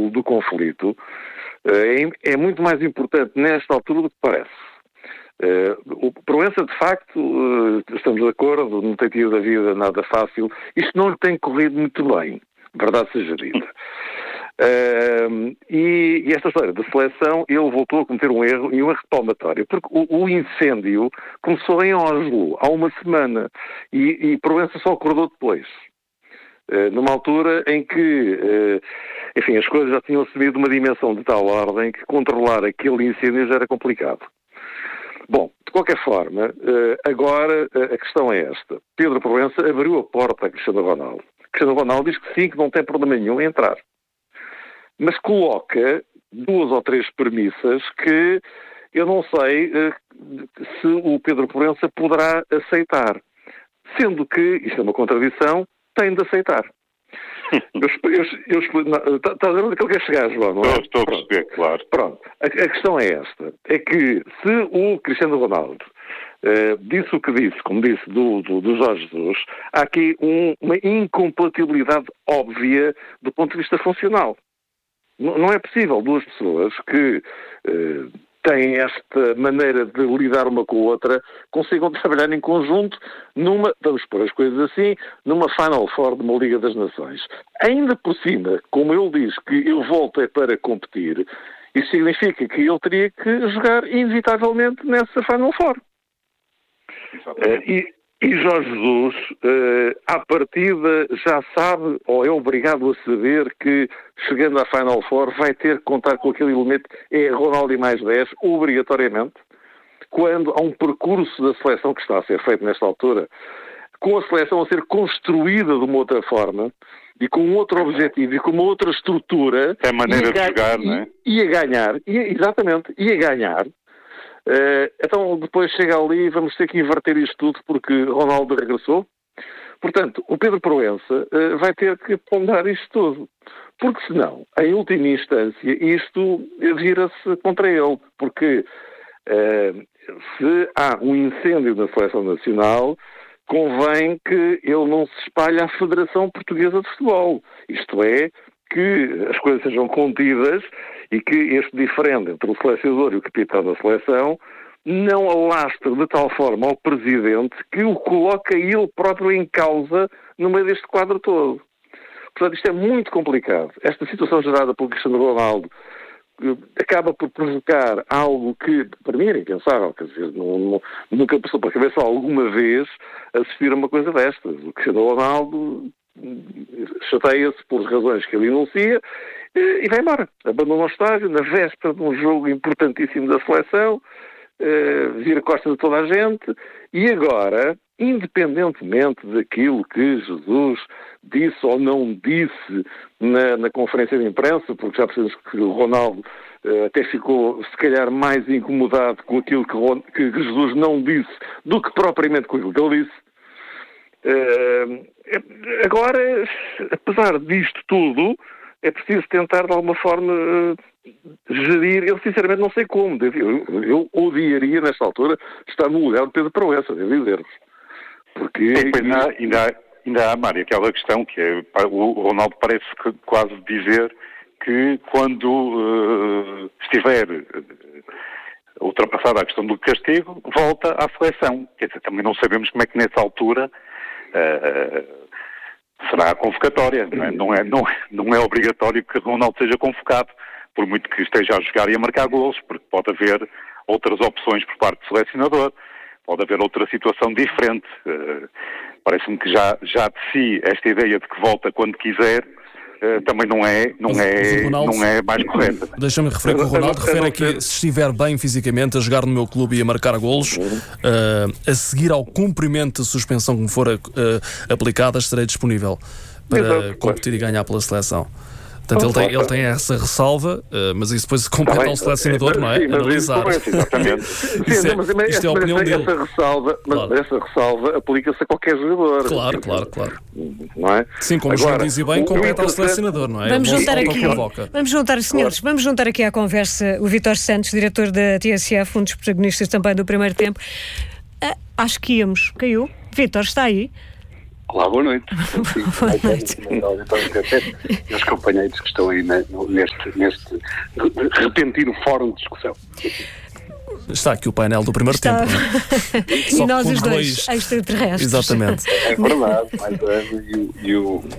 do conflito é muito mais importante nesta altura do que parece. O Proença, de facto, estamos de acordo, não tem tido a vida nada fácil. Isto não lhe tem corrido muito bem, verdade seja dita. E esta história da seleção, ele voltou a cometer um erro e um erro palmatório, porque o incêndio começou em Oslo há uma semana e Proença só acordou depois. Numa altura em que, enfim, as coisas já tinham assumido uma dimensão de tal ordem que controlar aquele incêndio já era complicado. Bom, de qualquer forma, agora a questão é esta. Pedro Proença abriu a porta a Cristiano Ronaldo. Cristiano Ronaldo diz que sim, que não tem problema nenhum em entrar. Mas coloca 2 ou 3 premissas que eu não sei se o Pedro Proença poderá aceitar. Sendo que, isto é uma contradição, tem de aceitar. Está a ver onde é que ele quer chegar, João, não é? Estou a perceber, claro. Pronto. A questão é esta. É que se o Cristiano Ronaldo disse o que disse, como disse do Jorge Jesus, há aqui uma incompatibilidade óbvia do ponto de vista funcional. Não é possível 2 pessoas que têm esta maneira de lidar uma com a outra, consigam trabalhar em conjunto numa, vamos pôr as coisas assim, numa Final Four de uma Liga das Nações. Ainda por cima, como ele diz que ele volta para competir, isso significa que ele teria que jogar inevitavelmente nessa Final Four. E Jorge Jesus, à partida, já sabe, ou é obrigado a saber, que chegando à Final Four vai ter que contar com aquele elemento, é Ronaldo e mais 10, obrigatoriamente, quando há um percurso da seleção que está a ser feito nesta altura, com a seleção a ser construída de uma outra forma, e com outro objetivo, e com uma outra estrutura... É a maneira de jogar, não é? E a ganhar, exatamente, e a ganhar. Então depois chega ali e vamos ter que inverter isto tudo porque Ronaldo regressou. Portanto, o Pedro Proença vai ter que ponderar isto tudo, porque senão, em última instância, isto vira-se contra ele, porque se há um incêndio na seleção nacional, convém que ele não se espalhe à Federação Portuguesa de Futebol, isto é, que as coisas sejam contidas e que este diferendo entre o selecionador e o capitão da seleção não alastre de tal forma ao presidente que o coloca ele próprio em causa no meio deste quadro todo. Portanto, isto é muito complicado. Esta situação gerada pelo Cristiano Ronaldo acaba por provocar algo que, para mim, era impensável. Quer dizer, nunca passou pela cabeça alguma vez assistir a uma coisa destas. O Cristiano Ronaldo chateia-se pelas razões que ele enuncia e vai embora. Abandona o estádio na véspera de um jogo importantíssimo da seleção, vira costas de toda a gente e agora, independentemente daquilo que Jesus disse ou não disse na conferência de imprensa, porque já percebemos que o Ronaldo até ficou, se calhar, mais incomodado com aquilo que Jesus não disse do que propriamente com aquilo que ele disse. Agora, apesar disto tudo, é preciso tentar de alguma forma gerir. Eu sinceramente não sei como. Eu odiaria nesta altura estar no lugar de Pedro Proença, devo dizer-vos. Porque ainda há, Mário, aquela questão que é, o Ronaldo parece quase dizer que quando estiver ultrapassada a questão do castigo, volta à seleção. Quer dizer, também não sabemos como é que nessa altura será a convocatória. Não é obrigatório que Ronaldo seja convocado, por muito que esteja a jogar e a marcar golos, porque pode haver outras opções por parte do selecionador, pode haver outra situação diferente. Parece-me que já de si esta ideia de que volta quando quiser também não é mais correta. Deixa-me referir que o Ronaldo refere aqui, se estiver bem fisicamente, a jogar no meu clube e a marcar golos, a seguir ao cumprimento de suspensão que me for aplicada, estarei disponível para competir e ganhar pela seleção. Portanto, ele tem essa ressalva, mas isso depois compete ao selecionador, não é? Sim, analisar. Exatamente. Isto é a opinião dele. Essa ressalva aplica-se a qualquer jogador. Claro. Não é? Sim, como o João dizia bem, compete ao selecionador, não é? Vamos juntar aqui à conversa o Vítor Santos, diretor da TSF, um dos protagonistas também do primeiro tempo. Acho que caiu. Vítor, está aí? Olá, boa noite. Boa noite. E os companheiros que estão aí neste repentino fórum de discussão. Está aqui o painel do primeiro tempo. E nós os dois extraterrestres. Exatamente. É verdade, mais e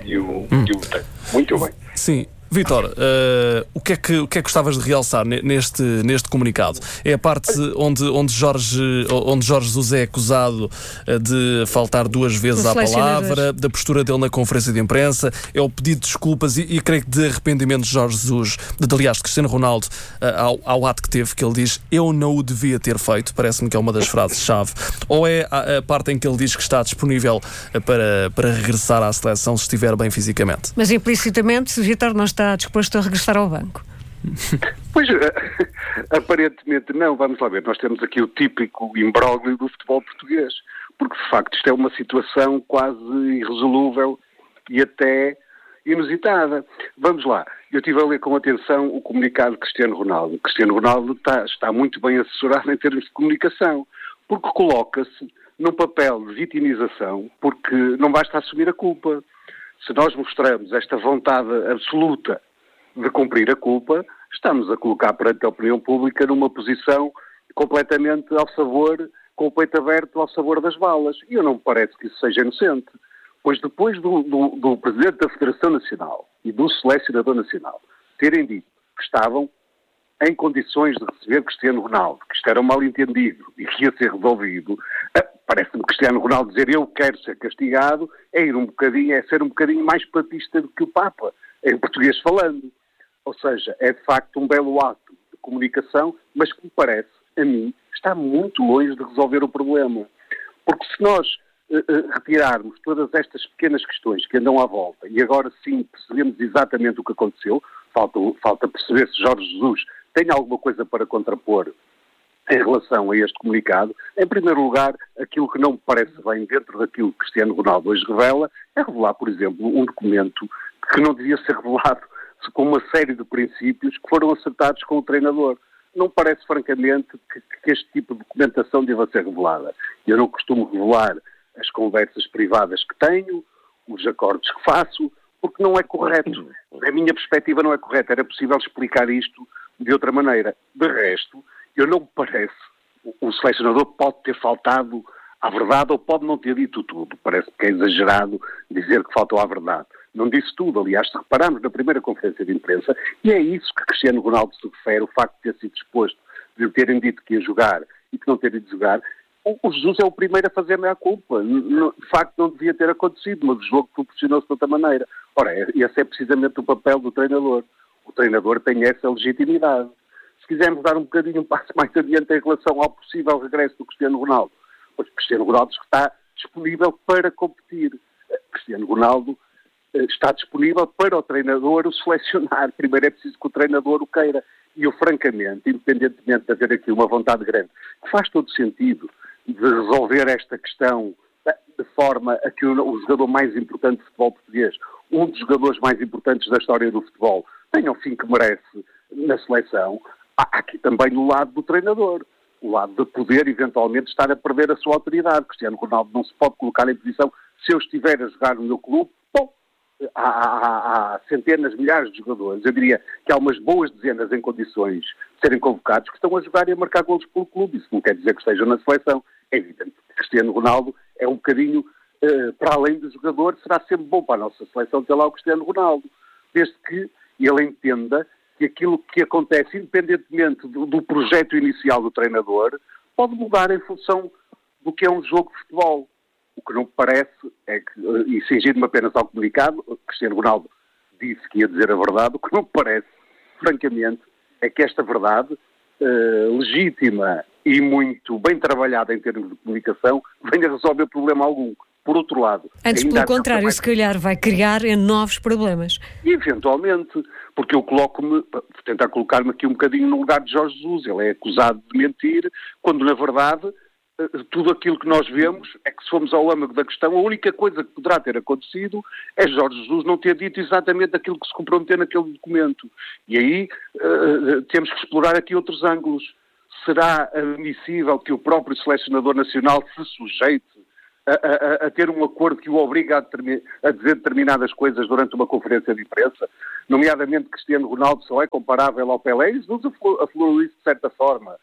o muito bem. Sim. Vítor, o que é que gostavas de realçar neste comunicado? É a parte onde Jorge Jesus é acusado de faltar 2 vezes à palavra, da postura dele na conferência de imprensa, é o pedido de desculpas e creio que de arrependimento de Jorge Jesus, aliás, de Cristiano Ronaldo, ao ato que teve, que ele diz, eu não o devia ter feito, parece-me que é uma das frases-chave, ou é a parte em que ele diz que está disponível para regressar à seleção se estiver bem fisicamente? Mas implicitamente, Vítor não está disposto a regressar ao banco. Pois, aparentemente não. Vamos lá ver. Nós temos aqui o típico imbróglio do futebol português. Porque, de facto, isto é uma situação quase irresolúvel e até inusitada. Vamos lá. Eu estive a ler com atenção o comunicado de Cristiano Ronaldo. Cristiano Ronaldo está muito bem assessorado em termos de comunicação. Porque coloca-se num papel de vitimização, porque não basta assumir a culpa. Se nós mostramos esta vontade absoluta de cumprir a culpa, estamos a colocar perante a opinião pública numa posição completamente ao sabor, com o peito aberto ao sabor das balas. E eu não me parece que isso seja inocente. Pois depois do Presidente da Federação Nacional e do Selecionador Nacional terem dito que estavam em condições de receber Cristiano Ronaldo, que isto era um mal-entendido e que ia ser resolvido, parece-me Cristiano Ronaldo dizer eu quero ser castigado é ser um bocadinho mais papista do que o Papa, em português falando. Ou seja, é de facto um belo ato de comunicação, mas que me parece, a mim, está muito longe de resolver o problema. Porque se nós retirarmos todas estas pequenas questões que andam à volta e agora sim percebemos exatamente o que aconteceu, falta perceber se Jorge Jesus tem alguma coisa para contrapor em relação a este comunicado. Em primeiro lugar, aquilo que não me parece bem dentro daquilo que Cristiano Ronaldo hoje revela é revelar, por exemplo, um documento que não devia ser revelado com uma série de princípios que foram acertados com o treinador. Não parece, francamente, que este tipo de documentação deva ser revelada. Eu não costumo revelar as conversas privadas que tenho, os acordos que faço, porque não é correto. Da minha perspectiva não é correto. Era possível explicar isto de outra maneira. De resto, eu não me parece, o selecionador pode ter faltado à verdade ou pode não ter dito tudo. Parece que é exagerado dizer que faltou à verdade. Não disse tudo, aliás, se repararmos na primeira conferência de imprensa, e é isso que Cristiano Ronaldo se refere, o facto de ter sido exposto, de terem dito que ia jogar e que não terem de jogar, o Jesus é o primeiro a fazer meia culpa. De facto não devia ter acontecido, mas o jogo proporcionou-se de outra maneira. Ora, esse é precisamente o papel do treinador. O treinador tem essa legitimidade. Se quisermos dar um bocadinho um passo mais adiante em relação ao possível regresso do Cristiano Ronaldo, pois Cristiano Ronaldo está disponível para competir. Cristiano Ronaldo está disponível para o treinador o selecionar. Primeiro é preciso que o treinador o queira. E eu, francamente, independentemente de haver aqui uma vontade grande, que faz todo sentido de resolver esta questão de forma a que o jogador mais importante do futebol português, um dos jogadores mais importantes da história do futebol, tenha o fim que merece na seleção, há aqui também o lado do treinador, o lado de poder eventualmente estar a perder a sua autoridade. Cristiano Ronaldo não se pode colocar em posição, se eu estiver a jogar no meu clube, bom, há centenas, milhares de jogadores, eu diria que há umas boas dezenas em condições de serem convocados que estão a jogar e a marcar golos pelo clube. Isso não quer dizer que estejam na seleção. É evidente que Cristiano Ronaldo é um bocadinho, para além do jogador, será sempre bom para a nossa seleção ter lá o Cristiano Ronaldo, desde que ele entenda que aquilo que acontece, independentemente do projeto inicial do treinador, pode mudar em função do que é um jogo de futebol. O que não me parece é que, e cingindo-me apenas ao comunicado, Cristiano Ronaldo disse que ia dizer a verdade, o que não me parece, francamente, é que esta verdade, legítima e muito bem trabalhada em termos de comunicação, venha resolver problema algum. Por outro lado... Antes, pelo contrário, se calhar vai criar novos problemas. E, eventualmente, porque eu coloco-me, vou tentar colocar-me aqui um bocadinho no lugar de Jorge Jesus. Ele é acusado de mentir, quando, na verdade, tudo aquilo que nós vemos é que, se formos ao âmago da questão, a única coisa que poderá ter acontecido é Jorge Jesus não ter dito exatamente aquilo que se comprometeu naquele documento. E aí temos que explorar aqui outros ângulos. Será admissível que o próprio selecionador nacional se sujeite a ter um acordo que o obriga a dizer determinadas coisas durante uma conferência de imprensa, nomeadamente Cristiano Ronaldo só é comparável ao Pelé, e Jesus aflorou isso de certa forma,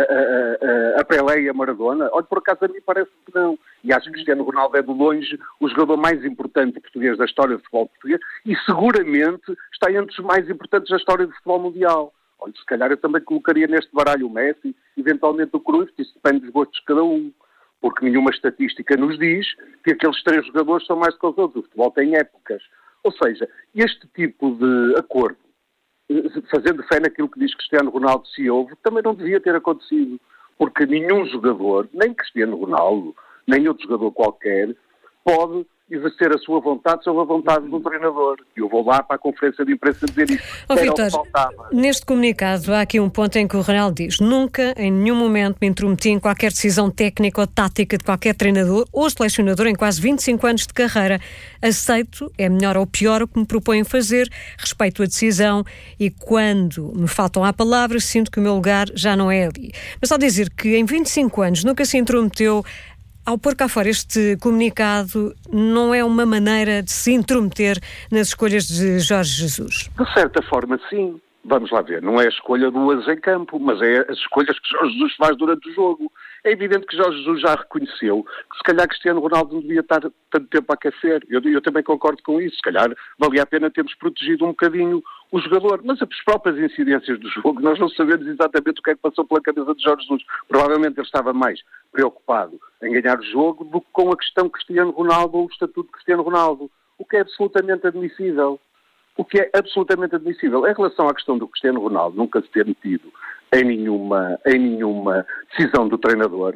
a Pelé e a Maradona. Olha, por acaso a mim parece que não. E acho que Cristiano Ronaldo é de longe o jogador mais importante português da história do futebol português e seguramente está entre os mais importantes da história do futebol mundial. Olha, se calhar eu também colocaria neste baralho o Messi, eventualmente o Cruyff, isso depende dos gostos de cada um. Porque nenhuma estatística nos diz que aqueles 3 jogadores são mais do que os outros. O futebol tem épocas. Ou seja, este tipo de acordo, fazendo fé naquilo que diz Cristiano Ronaldo se houve, também não devia ter acontecido. Porque nenhum jogador, nem Cristiano Ronaldo, nem outro jogador qualquer, pode exercer a sua vontade sobre a vontade do treinador. Eu vou lá para a conferência de imprensa dizer isso. Vítor, neste comunicado há aqui um ponto em que o Ronaldo diz: nunca, em nenhum momento, me intrometi em qualquer decisão técnica ou tática de qualquer treinador ou selecionador em quase 25 anos de carreira. Aceito, é melhor ou pior o que me propõem fazer, respeito a decisão e quando me faltam à palavra, sinto que o meu lugar já não é ali. Mas só dizer que em 25 anos nunca se intrometeu. Ao pôr cá fora este comunicado, não é uma maneira de se intrometer nas escolhas de Jorge Jesus? De certa forma, sim. Vamos lá ver. Não é a escolha do Uas em campo, mas é as escolhas que Jorge Jesus faz durante o jogo. É evidente que Jorge Jesus já reconheceu que se calhar Cristiano Ronaldo não devia estar tanto tempo a aquecer. Eu também concordo com isso. Se calhar valia a pena termos protegido um bocadinho o jogador. Mas as próprias incidências do jogo, nós não sabemos exatamente o que é que passou pela cabeça de Jorge Jesus. Provavelmente ele estava mais preocupado em ganhar o jogo do que com a questão Cristiano Ronaldo ou o estatuto de Cristiano Ronaldo. O que é absolutamente admissível. O que é absolutamente admissível. Em relação à questão do Cristiano Ronaldo nunca se ter metido em nenhuma decisão do treinador,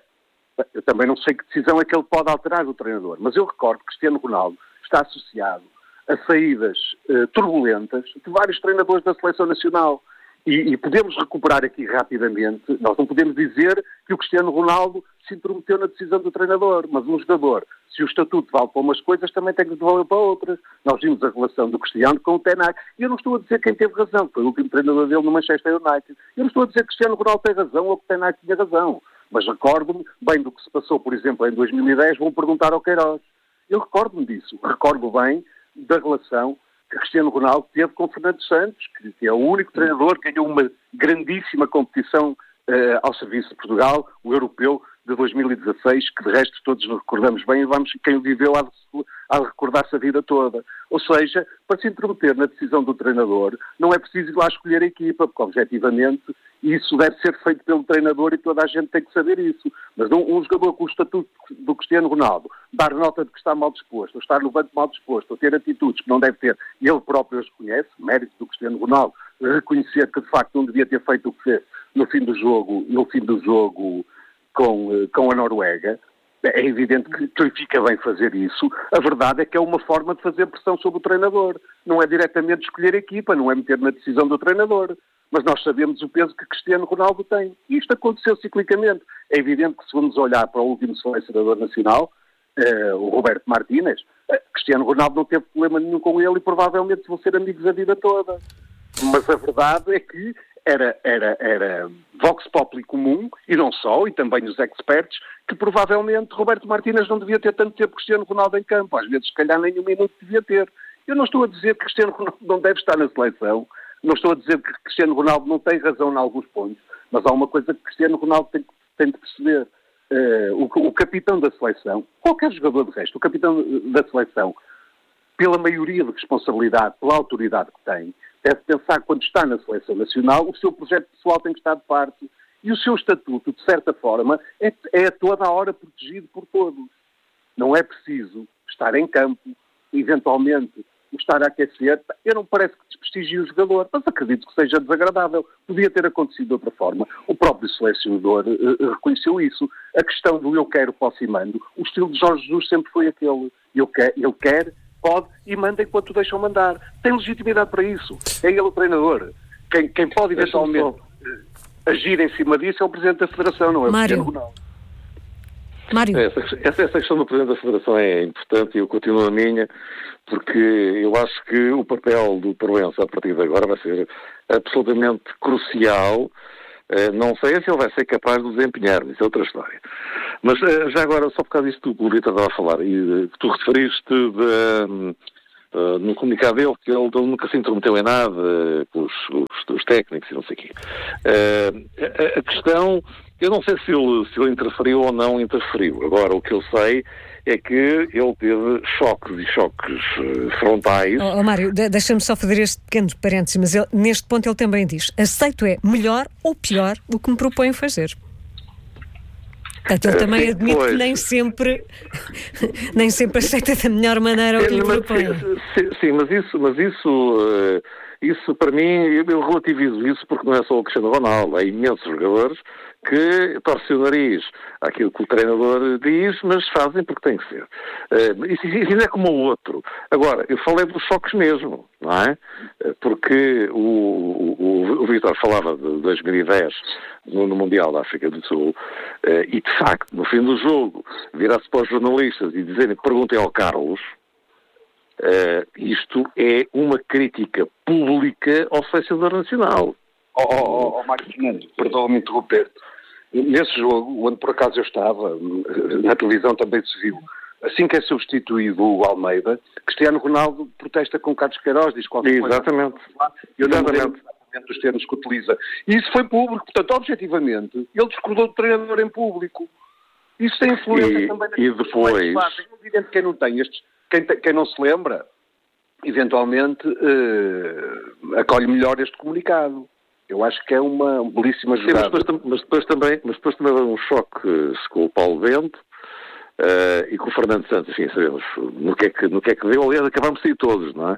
eu também não sei que decisão é que ele pode alterar do treinador, mas eu recordo que Cristiano Ronaldo está associado a saídas turbulentas de vários treinadores da Seleção Nacional. E podemos recuperar aqui rapidamente, nós não podemos dizer que o Cristiano Ronaldo se intrometeu na decisão do treinador, mas um jogador, se o estatuto vale para umas coisas, também tem que devolver para outras. Nós vimos a relação do Cristiano com o Ten Hag, e eu não estou a dizer quem teve razão, foi o último treinador dele no Manchester United. Eu não estou a dizer que Cristiano Ronaldo tem razão ou que o Ten Hag tinha razão, mas recordo-me bem do que se passou, por exemplo, em 2010, vou perguntar ao Queiroz. Eu recordo-me disso, recordo bem da relação que Cristiano Ronaldo teve com Fernando Santos, que é o único treinador que ganhou uma grandíssima competição ao serviço de Portugal, o europeu de 2016, que de resto todos nos recordamos bem e quem o viveu há de recordar-se a vida toda. Ou seja, para se intrometer na decisão do treinador, não é preciso ir lá escolher a equipa, porque objetivamente isso deve ser feito pelo treinador e toda a gente tem que saber isso. Mas um jogador com o estatuto do Cristiano Ronaldo, dar nota de que está mal disposto, ou estar no banco mal disposto, ou ter atitudes que não deve ter, e ele próprio as reconhece, mérito do Cristiano Ronaldo, reconhecer que de facto não devia ter feito o que fez no fim do jogo com a Noruega. É evidente que lhe fica bem fazer isso. A verdade é que é uma forma de fazer pressão sobre o treinador. Não é diretamente escolher a equipa, não é meter na decisão do treinador. Mas nós sabemos o peso que Cristiano Ronaldo tem. E isto aconteceu ciclicamente. É evidente que se vamos olhar para o último selecionador nacional, o Roberto Martínez, Cristiano Ronaldo não teve problema nenhum com ele e provavelmente vão ser amigos a vida toda. Mas a verdade é que era Vox Populi comum, e não só, e também os experts, que provavelmente Roberto Martínez não devia ter tanto tempo Cristiano Ronaldo em campo. Às vezes, se calhar, nem um minuto devia ter. Eu não estou a dizer que Cristiano Ronaldo não deve estar na seleção, não estou a dizer que Cristiano Ronaldo não tem razão em alguns pontos, mas há uma coisa que Cristiano Ronaldo tem de perceber. O capitão da seleção, qualquer jogador de resto, o capitão da seleção, pela maioria de responsabilidade, pela autoridade que tem, deve pensar que quando está na seleção nacional, o seu projeto pessoal tem que estar de parte e o seu estatuto, de certa forma, é a toda a hora protegido por todos. Não é preciso estar em campo, eventualmente estar a aquecer. Eu não parece que desprestigie o jogador, mas acredito que seja desagradável. Podia ter acontecido de outra forma. O próprio selecionador reconheceu isso. A questão do eu quero, posso e mando. O estilo de Jorge Jesus sempre foi aquele. Ele quer, pode e manda enquanto o deixam mandar. Tem legitimidade para isso. É ele o treinador. Quem pode eventualmente agir em cima disso é o Presidente da Federação, não é o Cristiano Ronaldo. Mário. Essa questão do Presidente da Federação é importante e eu continuo a minha, porque eu acho que o papel do Proença a partir de agora vai ser absolutamente crucial. Não sei se ele vai ser capaz de desempenhar, isso é outra história. Mas já agora, só por causa disto que o Vitor estava a falar, e que tu referiste no comunicado dele, que ele nunca se intrometeu em nada com os técnicos e não sei o quê. A questão, eu não sei se ele interferiu ou não interferiu. Agora, o que eu sei é que ele teve choques frontais. Mário, deixa-me só fazer este pequeno parênteses, mas neste ponto ele também diz: aceito melhor ou pior o que me propõem fazer. Portanto, ele também admite que nem sempre aceita da melhor maneira o que lhe propõe. Sim, mas isso para mim, eu relativizo isso porque não é só o Cristiano Ronaldo, há imensos jogadores que torcem o nariz àquilo que o treinador diz, mas fazem porque tem que ser. Isso não é como o outro. Agora, eu falei dos choques mesmo, não é? Porque o Vítor falava de 2010 no Mundial da África do Sul e, de facto, no fim do jogo, virar-se para os jornalistas e dizerem que perguntem ao Carlos, isto é uma crítica pública ao selecionador nacional. Mário Fernandes, perdoa-me interromper-te. Nesse jogo, onde por acaso eu estava, na televisão também se viu, assim que é substituído o Almeida, Cristiano Ronaldo protesta com Carlos Queiroz, diz qualquer coisa. Exatamente. Eu não me lembro exatamente dos termos que utiliza. E isso foi público, portanto, objetivamente, ele discordou do treinador em público. Isso tem influência também nas depois... É evidente que quem não tem estes, quem não se lembra, eventualmente acolhe melhor este comunicado. Eu acho que é uma belíssima jogada. Mas depois também houve um choque com o Paulo Bento e com o Fernando Santos, enfim, sabemos no que é que deu. Aliás, acabámos de sair todos, não é?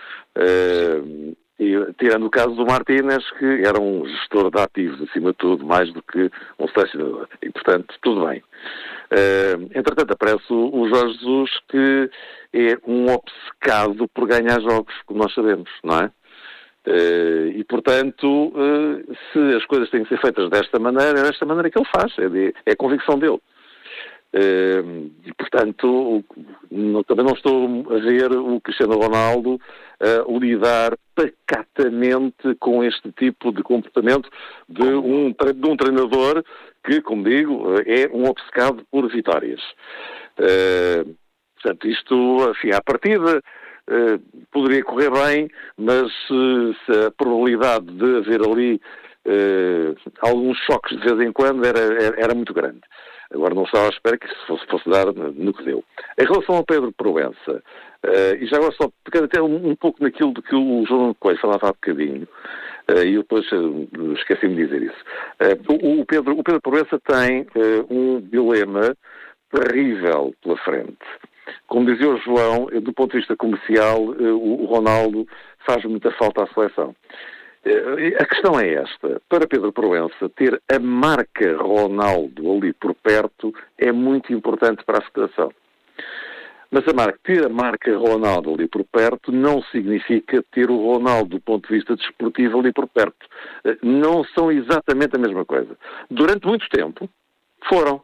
E, tirando o caso do Martínez, que era um gestor de ativos, acima de tudo, mais do que um selecionador. E, portanto, tudo bem. Entretanto, aparece o Jorge Jesus, que é um obcecado por ganhar jogos, como nós sabemos, não é? E, portanto, se as coisas têm que ser feitas desta maneira, é desta maneira que ele faz, é a convicção dele. E, portanto, também não estou a ver o Cristiano Ronaldo lidar pacatamente com este tipo de comportamento de um treinador que, como digo, é um obcecado por vitórias. Portanto, isto, enfim, à partida... poderia correr bem, mas se a probabilidade de haver ali alguns choques de vez em quando era muito grande. Agora não estava à espera que isso fosse dar no que deu. Em relação ao Pedro Proença, e já agora só pegando até um pouco naquilo de que o João Coelho falava há bocadinho, e eu depois esqueci-me de dizer isso. O Pedro Proença tem um dilema terrível pela frente. Como dizia o João, do ponto de vista comercial, o Ronaldo faz muita falta à seleção. A questão é esta. Para Pedro Proença, ter a marca Ronaldo ali por perto é muito importante para a federação. Mas ter a marca Ronaldo ali por perto não significa ter o Ronaldo do ponto de vista desportivo ali por perto. Não são exatamente a mesma coisa. Durante muito tempo, foram.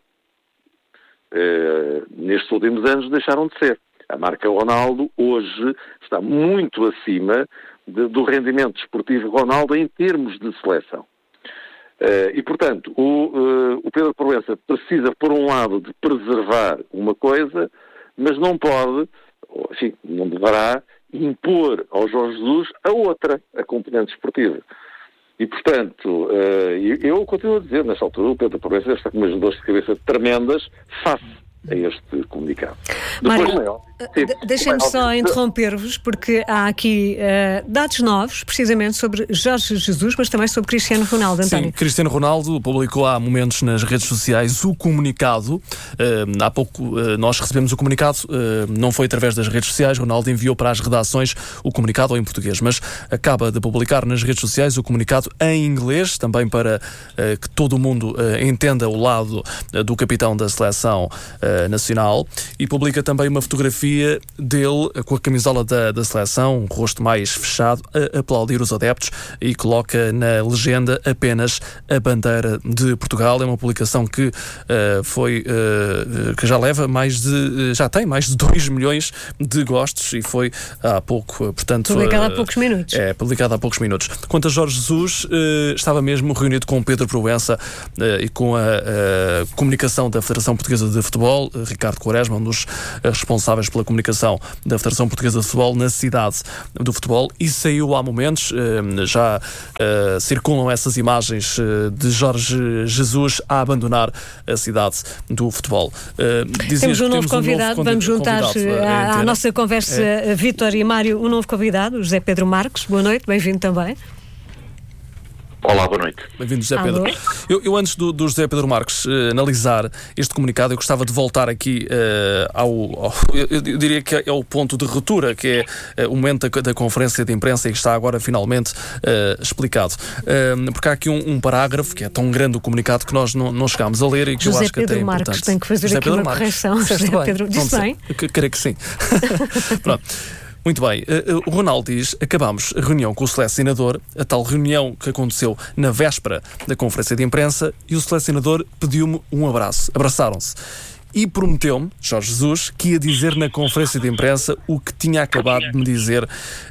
Nestes últimos anos deixaram de ser. A marca Ronaldo hoje está muito acima do rendimento desportivo Ronaldo em termos de seleção. E, portanto, o Pedro Proença precisa, por um lado, de preservar uma coisa, mas não pode, enfim, não deverá impor ao Jorge Jesus a outra, a componente desportiva. E, portanto, eu continuo a dizer, nesta altura, o Pedro Proença está com umas dores de cabeça tremendas face a este comunicado. Mário, deixem-me só interromper-vos, porque há aqui dados novos, precisamente sobre Jorge Jesus, mas também sobre Cristiano Ronaldo. António. Sim, Cristiano Ronaldo publicou há momentos nas redes sociais o comunicado. Há pouco nós recebemos o comunicado, não foi através das redes sociais, Ronaldo enviou para as redações o comunicado em português, mas acaba de publicar nas redes sociais o comunicado em inglês, também para que todo o mundo entenda o lado do capitão da seleção nacional, e publica também uma fotografia dele com a camisola da seleção, um rosto mais fechado, a aplaudir os adeptos, e coloca na legenda apenas a bandeira de Portugal. É uma publicação que que já tem mais de 2 milhões de gostos, e foi há pouco, portanto... Publicada há poucos minutos. Publicada há poucos minutos. Quanto a Jorge Jesus, estava mesmo reunido com Pedro Proença e com a comunicação da Federação Portuguesa de Futebol, Ricardo Quaresma, um dos responsáveis pela comunicação da Federação Portuguesa de Futebol na cidade do futebol, e saiu há momentos, já circulam essas imagens de Jorge Jesus a abandonar a cidade do futebol. Temos um novo convidado, vamos juntar à nossa conversa Vítor e Mário, um novo convidado, o José Pedro Marques. Boa noite, bem-vindo também. Olá, boa noite. Bem-vindo, José Pedro. Eu antes do José Pedro Marques analisar este comunicado, eu gostava de voltar aqui eu diria que é o ponto de ruptura, que é o momento da conferência de imprensa, e que está agora finalmente explicado. Porque há aqui um parágrafo que é tão grande o comunicado que nós não chegámos a ler, e que José eu acho que até é importante. Marques tem que fazer aqui uma correção. José Pedro, disse bem? Creio que sim. Pronto. Muito bem, o Ronaldo diz: acabámos a reunião com o selecionador, a tal reunião que aconteceu na véspera da conferência de imprensa, e o selecionador pediu-me um abraço. Abraçaram-se. E prometeu-me, Jorge Jesus, que ia dizer na conferência de imprensa o que tinha acabado de me dizer,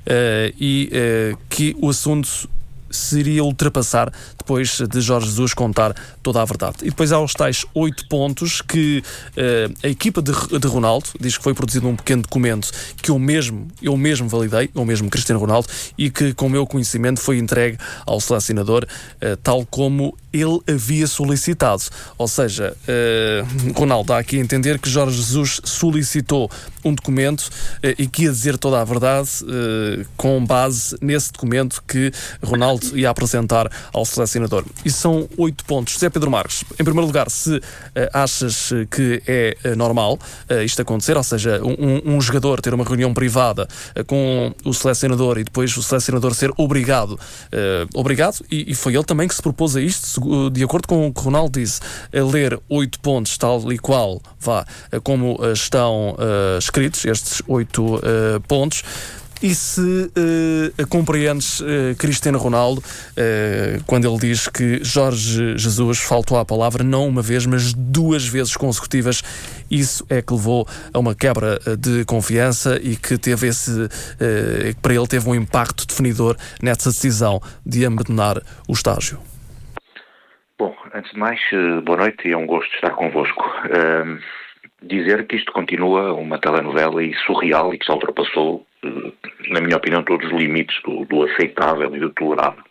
que o assunto seria ultrapassar depois de Jorge Jesus contar toda a verdade. E depois há os tais 8 pontos que a equipa de Ronaldo diz que foi produzido um pequeno documento que eu mesmo validei, eu mesmo, Cristiano Ronaldo, e que, com o meu conhecimento, foi entregue ao selecionador tal como ele havia solicitado. Ou seja, Ronaldo dá aqui a entender que Jorge Jesus solicitou um documento e que ia dizer toda a verdade com base nesse documento que Ronaldo ia apresentar ao selecionador. E são 8 pontos. José Pedro Marques, em primeiro lugar, se achas que é normal isto acontecer, ou seja, um jogador ter uma reunião privada com o selecionador e depois o selecionador ser obrigado, e foi ele também que se propôs a isto, de acordo com o que Ronaldo disse, a ler 8 pontos tal e qual como estão escritos, estes 8 pontos. E se compreendes Cristiano Ronaldo quando ele diz que Jorge Jesus faltou à palavra não uma vez, mas 2 vezes consecutivas, isso é que levou a uma quebra de confiança e que teve para ele teve um impacto definidor nessa decisão de abandonar o estágio. Bom, antes de mais, boa noite, e é um gosto estar convosco. Dizer que isto continua uma telenovela e surreal, e que já ultrapassou, na minha opinião, todos os limites do aceitável e do tolerável.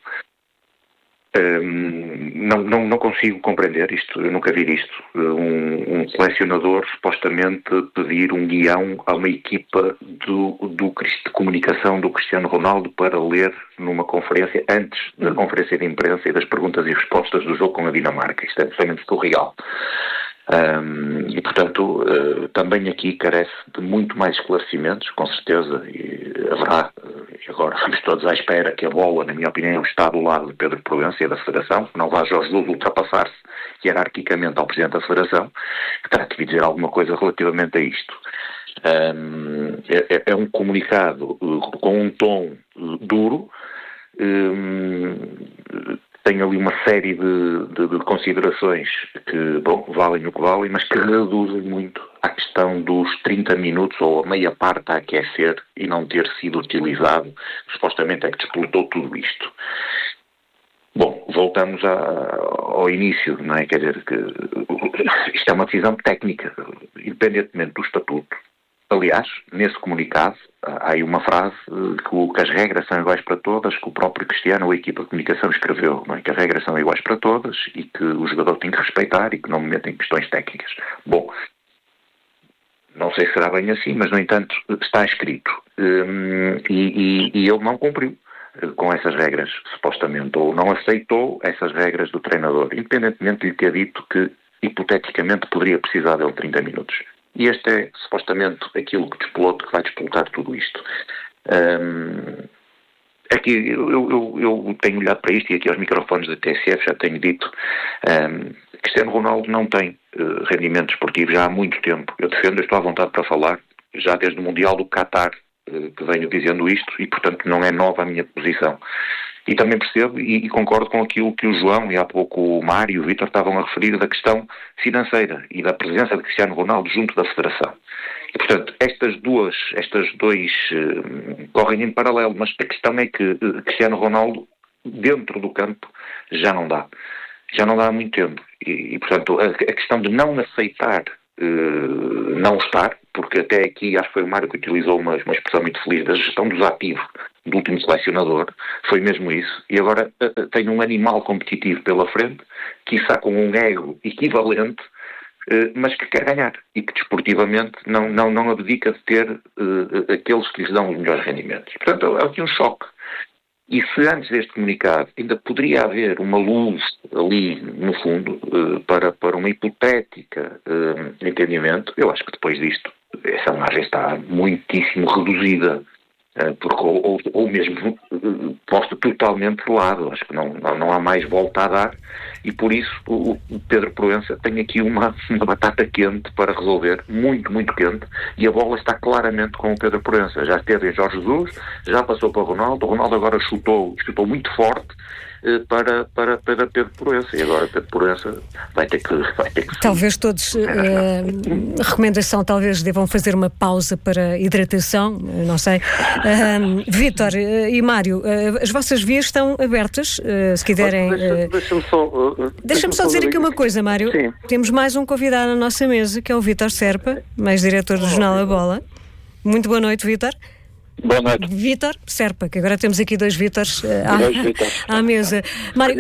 Não consigo compreender isto, eu nunca vi isto. Um selecionador supostamente pedir um guião a uma equipa de comunicação do Cristiano Ronaldo para ler numa conferência, antes da conferência de imprensa e das perguntas e respostas do jogo com a Dinamarca. Isto é absolutamente surreal. E, portanto, também aqui carece de muito mais esclarecimentos, com certeza, e haverá, e agora estamos todos à espera que a bola, na minha opinião, está do lado de Pedro Proença e da Federação, que não vá Jorge Jesus ultrapassar-se hierarquicamente ao Presidente da Federação, que terá que dizer alguma coisa relativamente a isto. É um comunicado com um tom duro, tem ali uma série de considerações que, valem o que valem, mas que reduzem muito a questão dos 30 minutos ou a meia parte a aquecer e não ter sido utilizado, supostamente é que despolutou tudo isto. Bom, voltamos ao início, não é? Quer dizer, que isto é uma decisão técnica, independentemente do estatuto. Aliás, nesse comunicado, há aí uma frase que as regras são iguais para todas, que o próprio Cristiano ou a equipa de comunicação escreveu, não é? Que as regras são iguais para todas e que o jogador tem que respeitar e que não me metem em questões técnicas. Bom, não sei se será bem assim, mas, no entanto, está escrito. E ele não cumpriu com essas regras, supostamente, ou não aceitou essas regras do treinador, independentemente de lhe ter dito que, hipoteticamente, poderia precisar dele 30 minutos. E este é, supostamente, aquilo que vai despolutar tudo isto. Aqui eu tenho olhado para isto, e aqui aos microfones da TSF já tenho dito, Cristiano Ronaldo não tem rendimento desportivo já há muito tempo. Eu estou à vontade para falar, já desde o Mundial do Qatar, que venho dizendo isto, e portanto não é nova a minha posição. E também percebo e concordo com aquilo que o João e há pouco o Mário e o Vítor estavam a referir da questão financeira e da presença de Cristiano Ronaldo junto da Federação. E, portanto, estas dois correm em paralelo, mas a questão é que Cristiano Ronaldo, dentro do campo, já não dá. Já não dá há muito tempo. E portanto, a questão de não aceitar não estar, porque até aqui acho que foi o Mário que utilizou uma expressão muito feliz da gestão dos ativos do último selecionador, foi mesmo isso, e agora tem um animal competitivo pela frente, quiçá com um ego equivalente, mas que quer ganhar, e que desportivamente não abdica de ter aqueles que lhes dão os melhores rendimentos. Portanto, é aqui um choque. E se antes deste comunicado ainda poderia haver uma luz ali, no fundo, para uma hipotética entendimento, eu acho que depois disto essa margem está muitíssimo reduzida, porque ou mesmo posta totalmente de lado. Acho que não há mais volta a dar, e por isso o Pedro Proença tem aqui uma batata quente para resolver, muito, muito quente, e a bola está claramente com o Pedro Proença. Já esteve em Jorge Jesus, já passou para o Ronaldo agora chutou muito forte para Pedro Proença, e agora Pedro Proença vai ter que talvez todos recomendação, talvez devam fazer uma pausa para hidratação, não sei. Vítor e Mário, as vossas vias estão abertas, se quiserem. Deixa-me só dizer aqui uma coisa, Mário. Sim. Temos mais um convidado na nossa mesa, que é o Vítor Serpa, mais diretor do jornal A Bola. Muito boa noite, Vítor. Boa noite. Vítor Serpa, que agora temos aqui dois Vítors à mesa. Mário,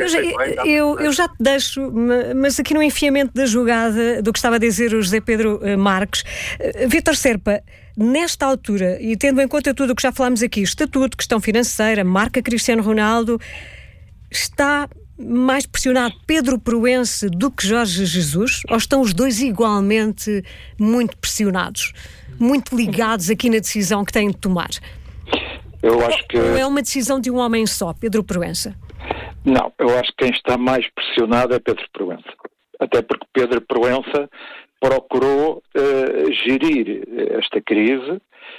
eu já te deixo, mas aqui no enfiamento da jogada do que estava a dizer o José Pedro Marques, Vítor Serpa, nesta altura, e tendo em conta tudo o que já falámos aqui, estatuto, questão financeira, marca Cristiano Ronaldo, está mais pressionado Pedro Proença do que Jorge Jesus, ou estão os dois igualmente muito pressionados? Muito ligados aqui na decisão que têm de tomar? Eu acho que... Ou é uma decisão de um homem só, Pedro Proença? Não, eu acho que quem está mais pressionado é Pedro Proença. Até porque Pedro Proença procurou gerir esta crise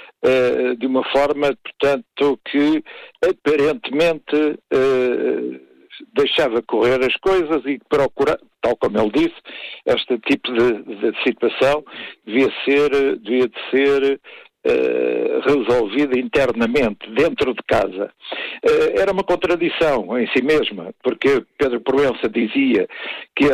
de uma forma, portanto, que aparentemente deixava correr as coisas e procura, tal como ele disse, este tipo de situação devia de ser resolvida internamente, dentro de casa. Era uma contradição em si mesma, porque Pedro Proença dizia que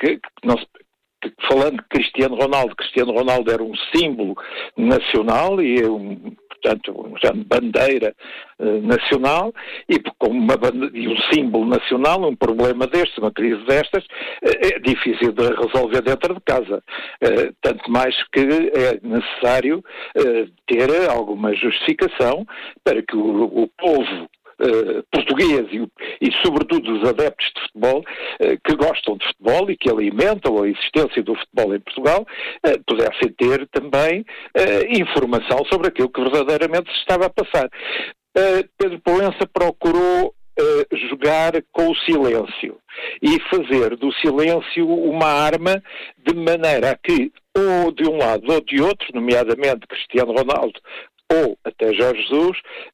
falando de Cristiano Ronaldo era um símbolo nacional e portanto, uma bandeira nacional, e com um símbolo nacional, um problema destes, uma crise destas, é difícil de resolver dentro de casa. Tanto mais que é necessário ter alguma justificação para que o povo português e sobretudo os adeptos de futebol que gostam de futebol e que alimentam a existência do futebol em Portugal pudessem ter também informação sobre aquilo que verdadeiramente se estava a passar. Pedro Proença procurou jogar com o silêncio e fazer do silêncio uma arma de maneira a que ou de um lado ou de outro, nomeadamente Cristiano Ronaldo ou até Jorge Jesus,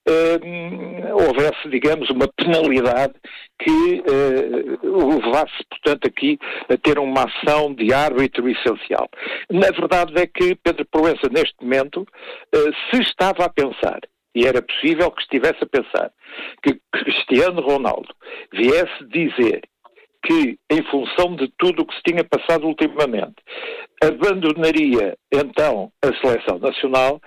houvesse, digamos, uma penalidade que levasse, portanto, aqui a ter uma ação de árbitro essencial. Na verdade é que Pedro Proença, neste momento, se estava a pensar, e era possível que estivesse a pensar, que Cristiano Ronaldo viesse dizer que, em função de tudo o que se tinha passado ultimamente, abandonaria então a seleção nacional,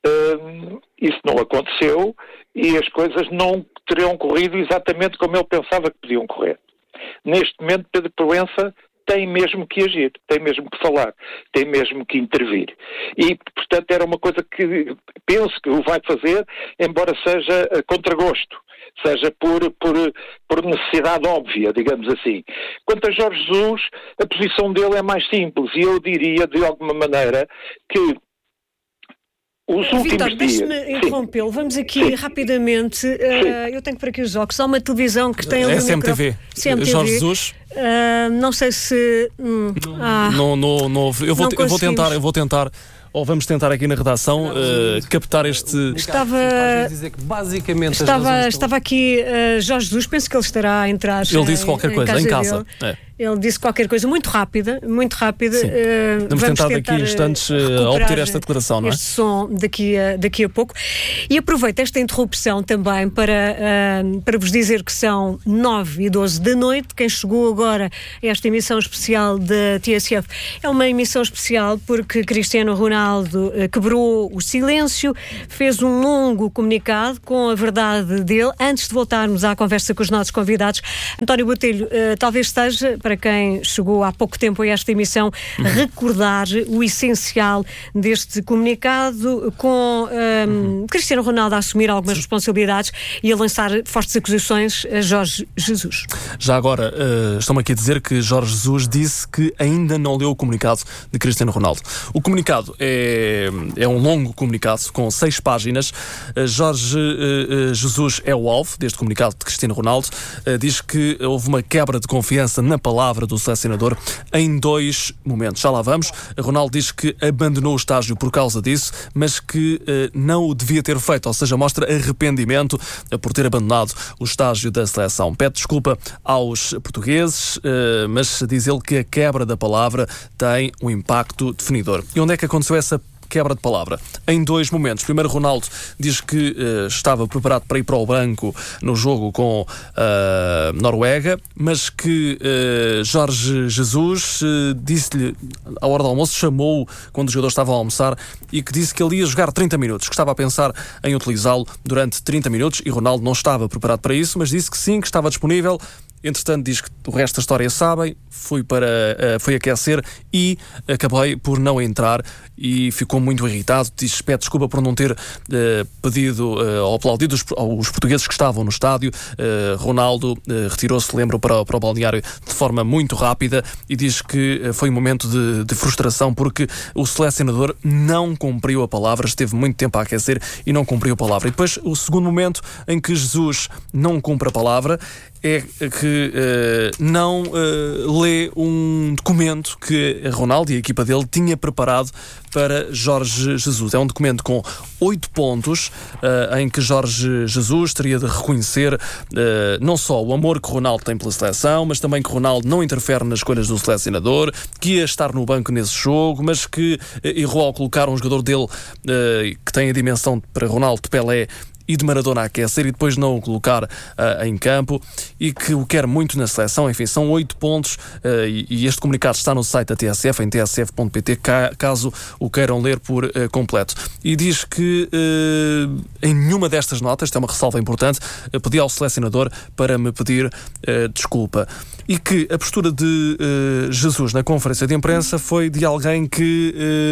isso não aconteceu e as coisas não teriam corrido exatamente como ele pensava que podiam correr. Neste momento, Pedro Proença tem mesmo que agir, tem mesmo que falar, tem mesmo que intervir. E, portanto, era uma coisa que penso que o vai fazer, embora seja a contragosto, seja por necessidade óbvia, digamos assim. Quanto a Jorge Jesus, a posição dele é mais simples e eu diria, de alguma maneira, que os últimos Vítor, dias... deixe-me interrompê-lo. Vamos aqui rapidamente. Eu tenho por aqui os óculos. Há uma televisão que tem ali o CMTV. CMTV. Jorge Jesus. Não sei se... Não, eu vou tentar. Ou vamos tentar aqui na redação captar este... Estava aqui Jorge Jesus, penso que ele estará a entrar. Ele disse qualquer coisa, em casa. Ele disse qualquer coisa muito rápida. Vamos tentar daqui a instantes obter esta declaração, não é? Este som daqui a pouco. E aproveito esta interrupção também para vos dizer que são 9h12 da noite. Quem chegou agora a esta emissão especial da TSF é uma emissão especial porque Cristiano Ronaldo quebrou o silêncio, fez um longo comunicado com a verdade dele. Antes de voltarmos à conversa com os nossos convidados, António Botelho, talvez esteja, para quem chegou há pouco tempo a esta emissão, recordar o essencial deste comunicado, com Cristiano Ronaldo a assumir algumas responsabilidades e a lançar fortes acusações a Jorge Jesus. Já agora, estão-me aqui a dizer que Jorge Jesus disse que ainda não leu o comunicado de Cristiano Ronaldo. O comunicado é um longo comunicado com 6 páginas. Jorge Jesus é o alvo deste comunicado de Cristiano Ronaldo. Diz que houve uma quebra de confiança na palavra do selecionador em 2 momentos. Já lá vamos. Ronaldo diz que abandonou o estágio por causa disso, mas que não o devia ter feito, ou seja, mostra arrependimento por ter abandonado o estágio da seleção. Pede desculpa aos portugueses, mas diz ele que a quebra da palavra tem um impacto definidor. E onde é que aconteceu essa quebra de palavra? Em 2 momentos. Primeiro, Ronaldo diz que estava preparado para ir para o banco no jogo com a Noruega, mas que Jorge Jesus disse-lhe, à hora do almoço, chamou-o quando os jogadores estavam a almoçar e que disse que ele ia jogar 30 minutos, que estava a pensar em utilizá-lo durante 30 minutos e Ronaldo não estava preparado para isso, mas disse que sim, que estava disponível. Entretanto, diz que o resto da história sabem, fui aquecer e acabei por não entrar e ficou muito irritado. Diz, pede desculpa por não ter pedido ou aplaudido os portugueses que estavam no estádio. Ronaldo retirou-se, lembro, para o balneário de forma muito rápida e diz que foi um momento de frustração porque o selecionador não cumpriu a palavra, esteve muito tempo a aquecer e não cumpriu a palavra. E depois, o segundo momento em que Jesus não cumpre a palavra é que não lê um documento que Ronaldo e a equipa dele tinha preparado para Jorge Jesus. É um documento com 8 pontos em que Jorge Jesus teria de reconhecer não só o amor que Ronaldo tem pela seleção, mas também que Ronaldo não interfere nas escolhas do selecionador, que ia estar no banco nesse jogo, mas que errou ao colocar um jogador dele que tem a dimensão para Ronaldo de Pelé e de Maradona a aquecer e depois não o colocar em campo e que o quer muito na seleção. Enfim, são 8 pontos e este comunicado está no site da TSF, em tsf.pt, caso o queiram ler por completo. E diz que em nenhuma destas notas, isto é uma ressalva importante, pedi ao selecionador para me pedir desculpa. E que a postura de Jesus na conferência de imprensa foi de alguém que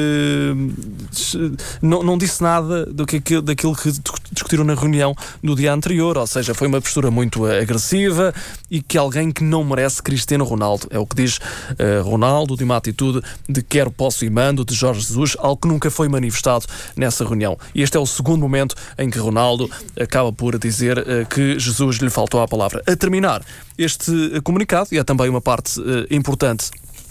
não disse nada daquilo que discutiram na reunião no dia anterior, ou seja, foi uma postura muito agressiva e que alguém que não merece Cristiano Ronaldo. É o que diz Ronaldo, de uma atitude de quero, posso e mando de Jorge Jesus, algo que nunca foi manifestado nessa reunião. E este é o segundo momento em que Ronaldo acaba por dizer que Jesus lhe faltou a palavra. A terminar este comunicado, e é também uma parte importante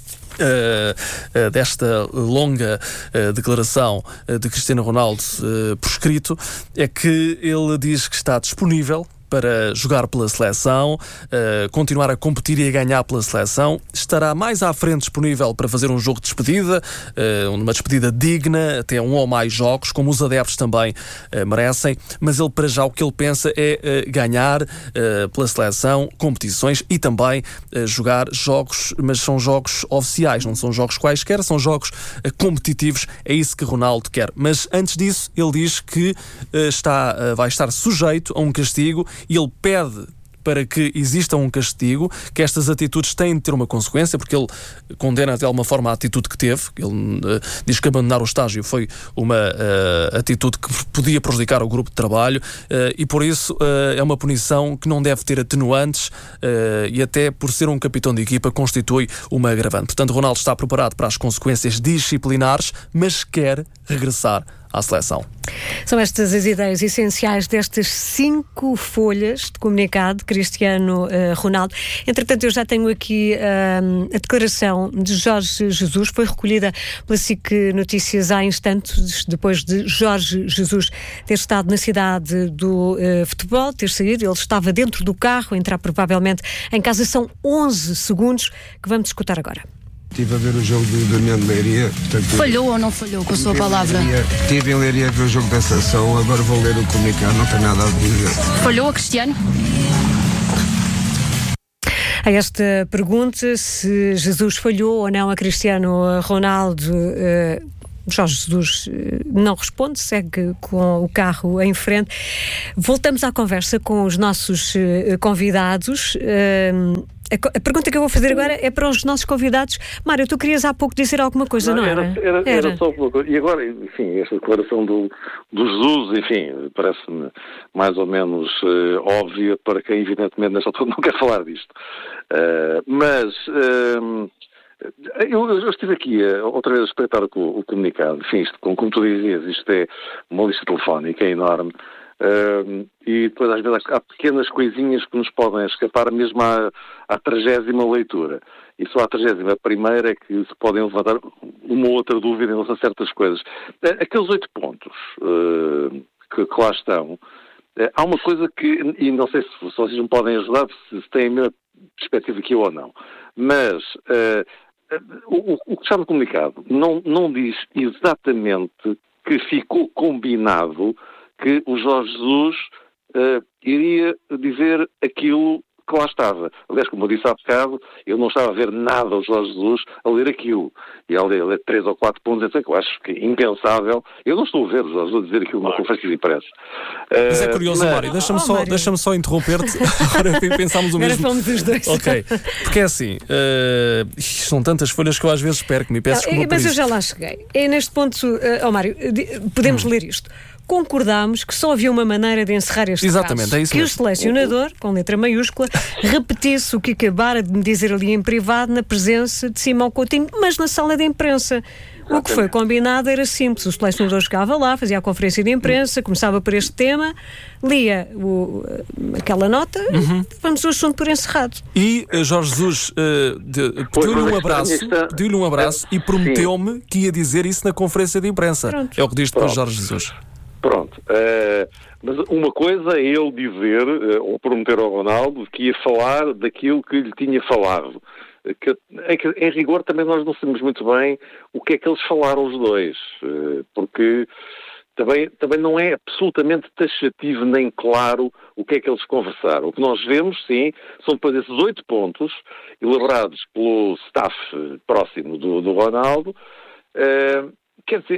desta longa declaração de Cristiano Ronaldo por escrito, é que ele diz que está disponível para jogar pela seleção, continuar a competir e a ganhar pela seleção. Estará mais à frente disponível para fazer um jogo de despedida, uma despedida digna, até 1 ou mais jogos, como os adeptos também merecem, mas ele, para já, o que ele pensa é ganhar pela seleção, competições e também jogar jogos, mas são jogos oficiais, não são jogos quaisquer, são jogos competitivos. É isso que Ronaldo quer. Mas antes disso, ele diz que vai estar sujeito a um castigo e ele pede para que exista um castigo, que estas atitudes têm de ter uma consequência, porque ele condena de alguma forma a atitude que teve. Ele diz que abandonar o estágio foi uma atitude que podia prejudicar o grupo de trabalho e por isso é uma punição que não deve ter atenuantes e até por ser um capitão de equipa constitui uma agravante. Portanto, Ronaldo está preparado para as consequências disciplinares, mas quer regressar à seleção. São estas as ideias essenciais destas 5 folhas de comunicado de Cristiano Ronaldo. Entretanto, eu já tenho aqui a declaração de Jorge Jesus, foi recolhida pela SIC Notícias há instantes, depois de Jorge Jesus ter estado na cidade do futebol, ter saído. Ele estava dentro do carro, entrar provavelmente em casa. São 11 segundos que vamos escutar agora. Estive a ver o jogo do União de Leiria. Portanto, falhou ou não falhou com a sua palavra? Estive em Leiria a ver o jogo da seleção, agora vou ler o comunicado, não tem nada a dizer. Falhou a Cristiano? A esta pergunta, se Jesus falhou ou não a Cristiano Ronaldo, Jorge Jesus não responde, segue com o carro em frente. Voltamos à conversa com os nossos convidados. A pergunta que eu vou fazer agora é para os nossos convidados. Mário, tu querias há pouco dizer alguma coisa, não era? Era só uma coisa. E agora, enfim, esta declaração do Jesus, enfim, parece-me mais ou menos óbvia para quem, evidentemente, nesta altura não quer falar disto. Eu estive aqui outra vez a espreitar o comunicado. Enfim, isto, como tu dizias, isto é uma lista telefónica, é enorme. E depois às vezes há pequenas coisinhas que nos podem escapar mesmo à 30ª leitura. E só à 31ª é que se podem levantar uma ou outra dúvida em relação a certas coisas. Aqueles 8 pontos que lá estão, há uma coisa que, e não sei se vocês me podem ajudar, se têm a mesma perspectiva que eu ou não, mas o que está no comunicado não diz exatamente que ficou combinado que o Jorge Jesus iria dizer aquilo que lá estava. Aliás, como eu disse há bocado, eu não estava a ver nada ao Jorge Jesus a ler aquilo. E a ler 3 ou 4 pontos, que eu acho que é impensável. Eu não estou a ver o Jorge Jesus dizer aquilo numa conferência de imprensa. Mas é curioso, Mário, deixa-me só interromper-te. Agora pensámos o mesmo. Agora fomos os dois. Ok, porque é assim, são tantas folhas que eu às vezes perco-me e peço desculpa por isso. Mas eu já lá cheguei. É neste ponto, Mário, podemos ler isto. Concordámos que só havia uma maneira de encerrar este caso. É isso que mesmo. O selecionador, com letra maiúscula, repetisse o que acabara de me dizer ali em privado na presença de Simão Coutinho, mas na sala de imprensa. O que foi combinado era simples. O selecionador chegava lá, fazia a conferência de imprensa, começava por este tema, lia aquela nota e vamos o assunto por encerrado. E Jorge Jesus pediu-lhe um abraço e prometeu-me que ia dizer isso na conferência de imprensa. Pronto. É o que diz depois Jorge Jesus. Pronto. Mas uma coisa é ele dizer, ou prometer ao Ronaldo, que ia falar daquilo que lhe tinha falado. Que, em rigor, também nós não sabemos muito bem o que é que eles falaram os dois. Porque também não é absolutamente taxativo nem claro o que é que eles conversaram. O que nós vemos, sim, são depois esses 8 pontos elaborados pelo staff próximo do Ronaldo. Quer dizer,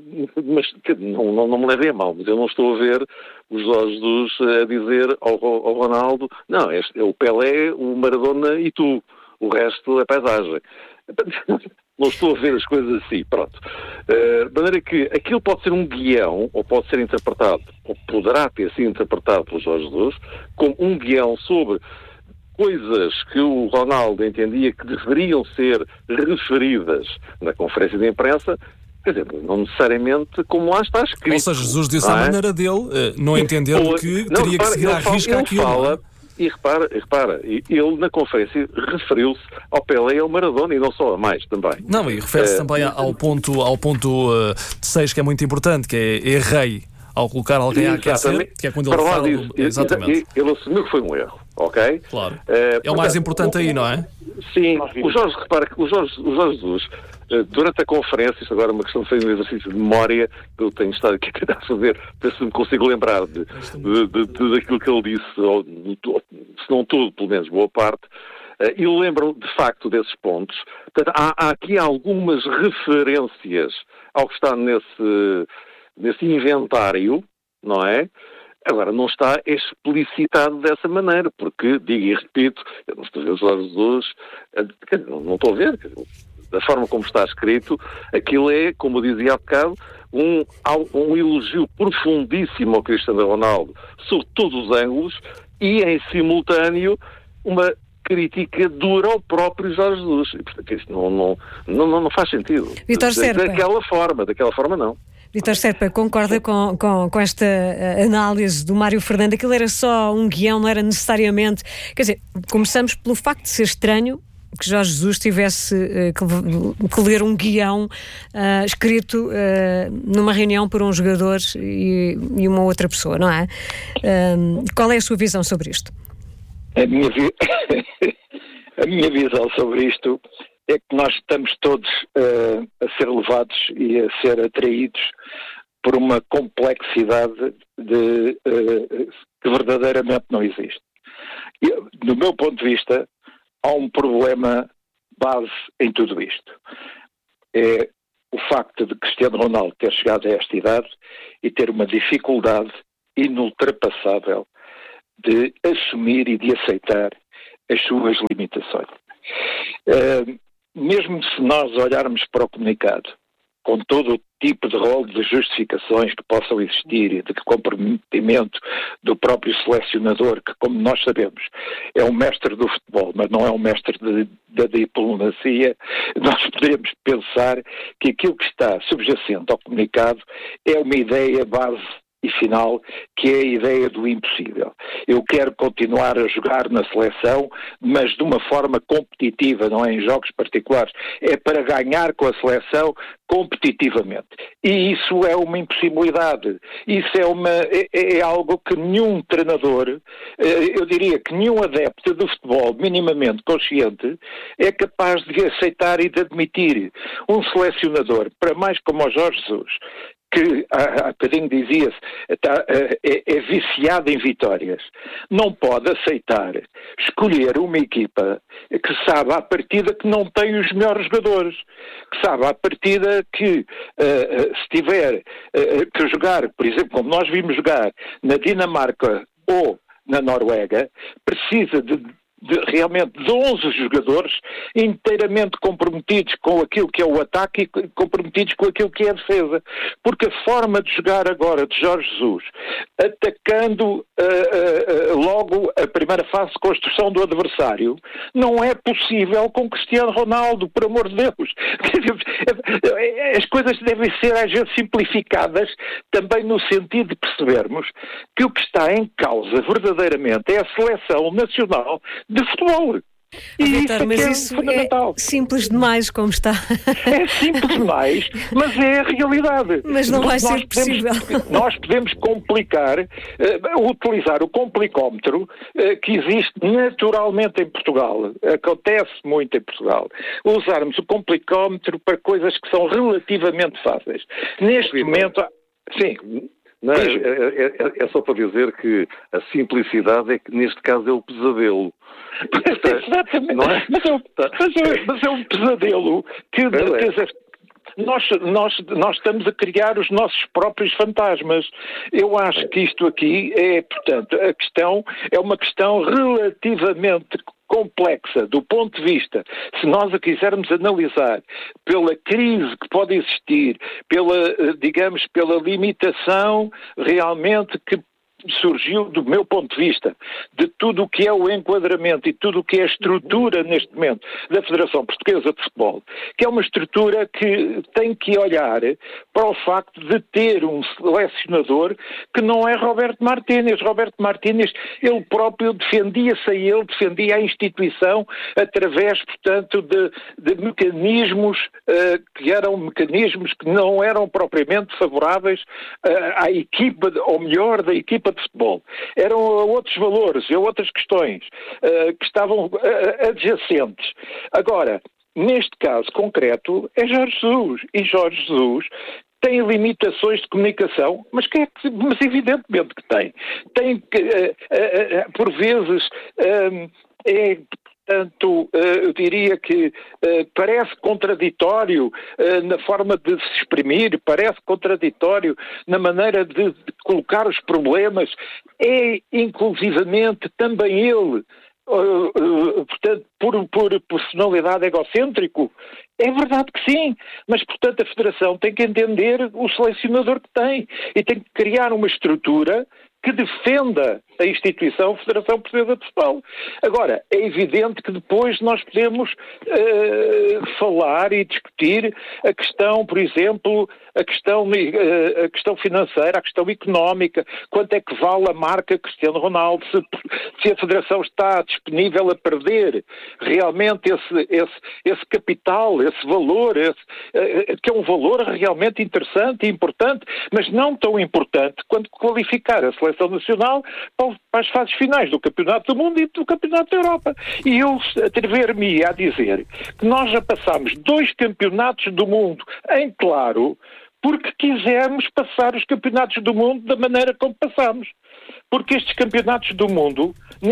não me levem a mal, mas eu não estou a ver os Jorge Jesus a dizer ao Ronaldo, não, é o Pelé, o Maradona e tu, o resto é paisagem. Não estou a ver as coisas assim, pronto. De maneira que aquilo pode ser um guião, ou pode ser interpretado, ou poderá ter sido interpretado pelo Jorge Jesus, como um guião sobre coisas que o Ronaldo entendia que deveriam ser referidas na conferência de imprensa. Quer dizer, não necessariamente como lá está escrito. Ou seja, Jesus disse à maneira dele, não entendendo que teria que seguir à risca aquilo. E repara, ele na conferência referiu-se ao Pelé e ao Maradona e não só a mais também. Não, e refere-se também ao ponto 6, que é muito importante, que é errei ao colocar alguém a aquecer, que é quando ele fala... Exatamente. Ele assumiu que foi um erro, ok? Claro. É o mais importante aí, não é? Sim, repara que o Jorge Jesus, durante a conferência, isto agora é uma questão de fazer um exercício de memória que eu tenho estado aqui a tentar fazer, para se me consigo lembrar daquilo que ele disse, ou, se não tudo, pelo menos boa parte. Eu lembro de facto desses pontos. Portanto, há aqui algumas referências ao que está nesse inventário, não é? Agora, não está explicitado dessa maneira, porque, digo e repito, eu não estou a ver os Jorge Jesus, não estou a ver, da forma como está escrito, aquilo é, como eu dizia há bocado, um elogio profundíssimo ao Cristiano Ronaldo, sob todos os ângulos, e, em simultâneo, uma crítica dura ao próprio Jorge Jesus. E, portanto, isto não faz sentido. Vítor Serpa. Daquela forma não. Vítor Serpa, concorda com esta análise do Mário Fernando? Aquilo era só um guião, não era necessariamente... Quer dizer, começamos pelo facto de ser estranho que Jorge Jesus tivesse que ler um guião escrito numa reunião por um jogador e uma outra pessoa, não é? Qual é a sua visão sobre isto? A minha visão sobre isto é que nós estamos todos a ser levados e a ser atraídos por uma complexidade que verdadeiramente não existe. E, do meu ponto de vista, há um problema base em tudo isto. É o facto de Cristiano Ronaldo ter chegado a esta idade e ter uma dificuldade inultrapassável de assumir e de aceitar as suas limitações. Mesmo se nós olharmos para o comunicado, com todo o tipo de rol de justificações que possam existir e de comprometimento do próprio selecionador, que, como nós sabemos, é um mestre do futebol, mas não é um mestre da diplomacia, nós podemos pensar que aquilo que está subjacente ao comunicado é uma ideia base e final, que é a ideia do impossível. Eu quero continuar a jogar na seleção, mas de uma forma competitiva, não é em jogos particulares. É para ganhar com a seleção competitivamente. E isso é uma impossibilidade. Isso é algo que nenhum treinador, eu diria que nenhum adepto do futebol minimamente consciente é capaz de aceitar e de admitir. Um selecionador, para mais como o Jorge Jesus, que há bocadinho dizia-se, é viciado em vitórias, não pode aceitar escolher uma equipa que sabe à partida que não tem os melhores jogadores, que sabe à partida que se tiver que jogar, por exemplo, como nós vimos jogar na Dinamarca ou na Noruega, precisa realmente de 11 jogadores inteiramente comprometidos com aquilo que é o ataque e comprometidos com aquilo que é a defesa. Porque a forma de jogar agora de Jorge Jesus, atacando logo a primeira fase de construção do adversário, não é possível com Cristiano Ronaldo, por amor de Deus. As coisas devem ser às vezes simplificadas também no sentido de percebermos que o que está em causa verdadeiramente é a seleção nacional de futebol. Mas isso é simples demais como está. É simples demais, mas é a realidade. Mas não vai ser possível. Nós podemos complicar, utilizar o complicómetro que existe naturalmente em Portugal. Acontece muito em Portugal. Usarmos o complicómetro para coisas que são relativamente fáceis. Neste momento... Sim. Não, é só para dizer que a simplicidade é que neste caso é o pesadelo. Exatamente. Não é? Mas é um pesadelo que nós estamos a criar os nossos próprios fantasmas. Eu acho que isto aqui é, portanto, a questão é uma questão relativamente complexa do ponto de vista, se nós a quisermos analisar pela crise que pode existir, pela limitação realmente que surgiu, do meu ponto de vista, de tudo o que é o enquadramento e tudo o que é a estrutura neste momento da Federação Portuguesa de Futebol, que é uma estrutura que tem que olhar para o facto de ter um selecionador que não é Roberto Martínez. Roberto Martínez, ele próprio defendia-se defendia a instituição através, portanto, de mecanismos que eram mecanismos que não eram propriamente favoráveis à equipa, ou melhor, da equipa de futebol. Eram outros valores e outras questões que estavam adjacentes. Agora, neste caso concreto, é Jorge Jesus. E Jorge Jesus tem limitações de comunicação, mas evidentemente que tem. Tem que, por vezes, portanto, eu diria que parece contraditório na forma de se exprimir, parece contraditório na maneira de colocar os problemas. É, inclusivamente, também ele, portanto, por personalidade egocêntrico. É verdade que sim, mas, portanto, a Federação tem que entender o selecionador que tem e tem que criar uma estrutura que defenda a instituição Federação Portuguesa de Futebol. Agora, é evidente que depois nós podemos falar e discutir a questão, por exemplo, a questão financeira, a questão económica, quanto é que vale a marca Cristiano Ronaldo, se a Federação está disponível a perder realmente esse capital, esse valor, que é um valor realmente interessante e importante, mas não tão importante quanto qualificar a Seleção Nacional para as fases finais do Campeonato do Mundo e do Campeonato da Europa. E eu atrever-me a dizer que nós já passámos 2 campeonatos do mundo em claro porque quisemos passar os campeonatos do mundo da maneira como passamos. Porque nestes campeonatos do mundo,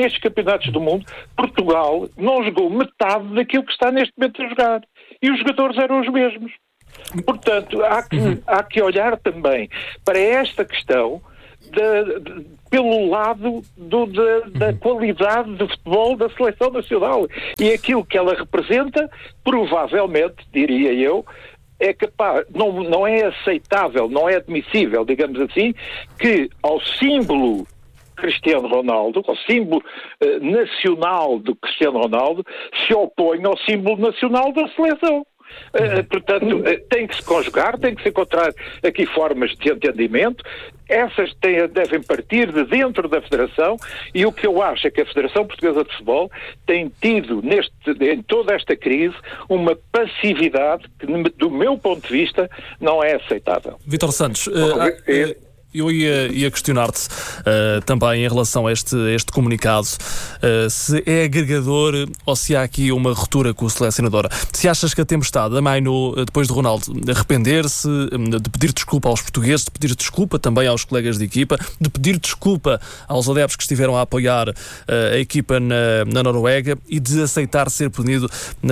Portugal não jogou metade daquilo que está neste momento a jogar. E os jogadores eram os mesmos. Portanto, há que olhar também para esta questão pelo lado da qualidade de futebol da Seleção Nacional. E aquilo que ela representa, provavelmente, diria eu, é capaz, não é aceitável, não é admissível, digamos assim, que ao símbolo Cristiano Ronaldo, ao símbolo nacional do Cristiano Ronaldo, se oponha ao símbolo nacional da seleção. Portanto, tem que se conjugar, tem que se encontrar aqui formas de entendimento. Essas devem partir de dentro da Federação, e o que eu acho é que a Federação Portuguesa de Futebol tem tido em toda esta crise uma passividade que, do meu ponto de vista, não é aceitável. Vítor Santos, eu ia questionar-te também em relação a este comunicado, se é agregador ou se há aqui uma ruptura com o selecionador. Se achas que a tempestade amainou depois de Ronaldo arrepender-se, de pedir desculpa aos portugueses, de pedir desculpa também aos colegas de equipa, de pedir desculpa aos adeptos que estiveram a apoiar a equipa na Noruega e de aceitar ser punido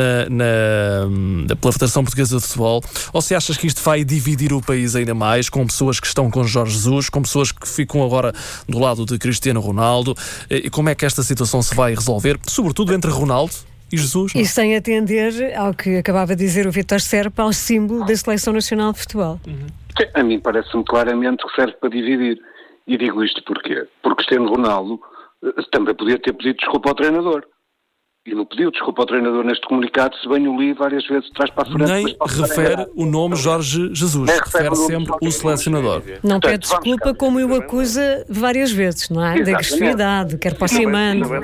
pela Federação Portuguesa de Futebol, ou se achas que isto vai dividir o país ainda mais, com pessoas que estão com Jorge Jesus, com pessoas que ficam agora do lado de Cristiano Ronaldo, e como é que esta situação se vai resolver, sobretudo entre Ronaldo e Jesus? E sem atender ao que acabava de dizer o Vítor Serpa, ao símbolo da Seleção Nacional de Futebol. A mim parece-me claramente que serve para dividir. E digo isto porquê? Porque Cristiano Ronaldo também podia ter pedido desculpa ao treinador. E não pediu desculpa ao treinador neste comunicado, se bem o li várias vezes de trás para a frente. Nem refere o nome Jorge Jesus, refere sempre o selecionador. Não pede desculpa como o acusa várias vezes, não é? Da agressividade, quer para cima.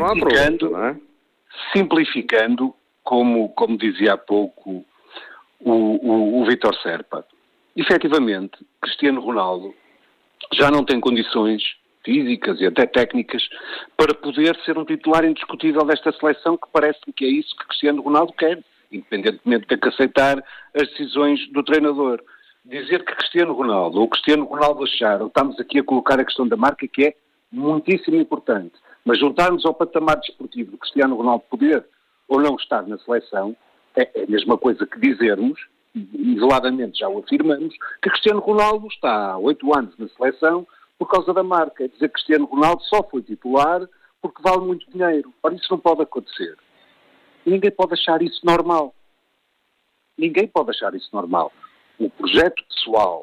Simplificando, como dizia há pouco o Vítor Serpa, efetivamente, Cristiano Ronaldo já não tem condições físicas e até técnicas para poder ser um titular indiscutível desta seleção, que parece-me que é isso que Cristiano Ronaldo quer, independentemente de ter que aceitar as decisões do treinador. Dizer que Cristiano Ronaldo, ou Cristiano Ronaldo achar, ou estamos aqui a colocar a questão da marca, que é muitíssimo importante, mas juntarmos ao patamar desportivo de Cristiano Ronaldo poder ou não estar na seleção, é a mesma coisa que dizermos, isoladamente já o afirmamos, que Cristiano Ronaldo está há 8 anos na seleção por causa da marca. É dizer que Cristiano Ronaldo só foi titular porque vale muito dinheiro. Ora, isso não pode acontecer. E ninguém pode achar isso normal. Ninguém pode achar isso normal. O projeto pessoal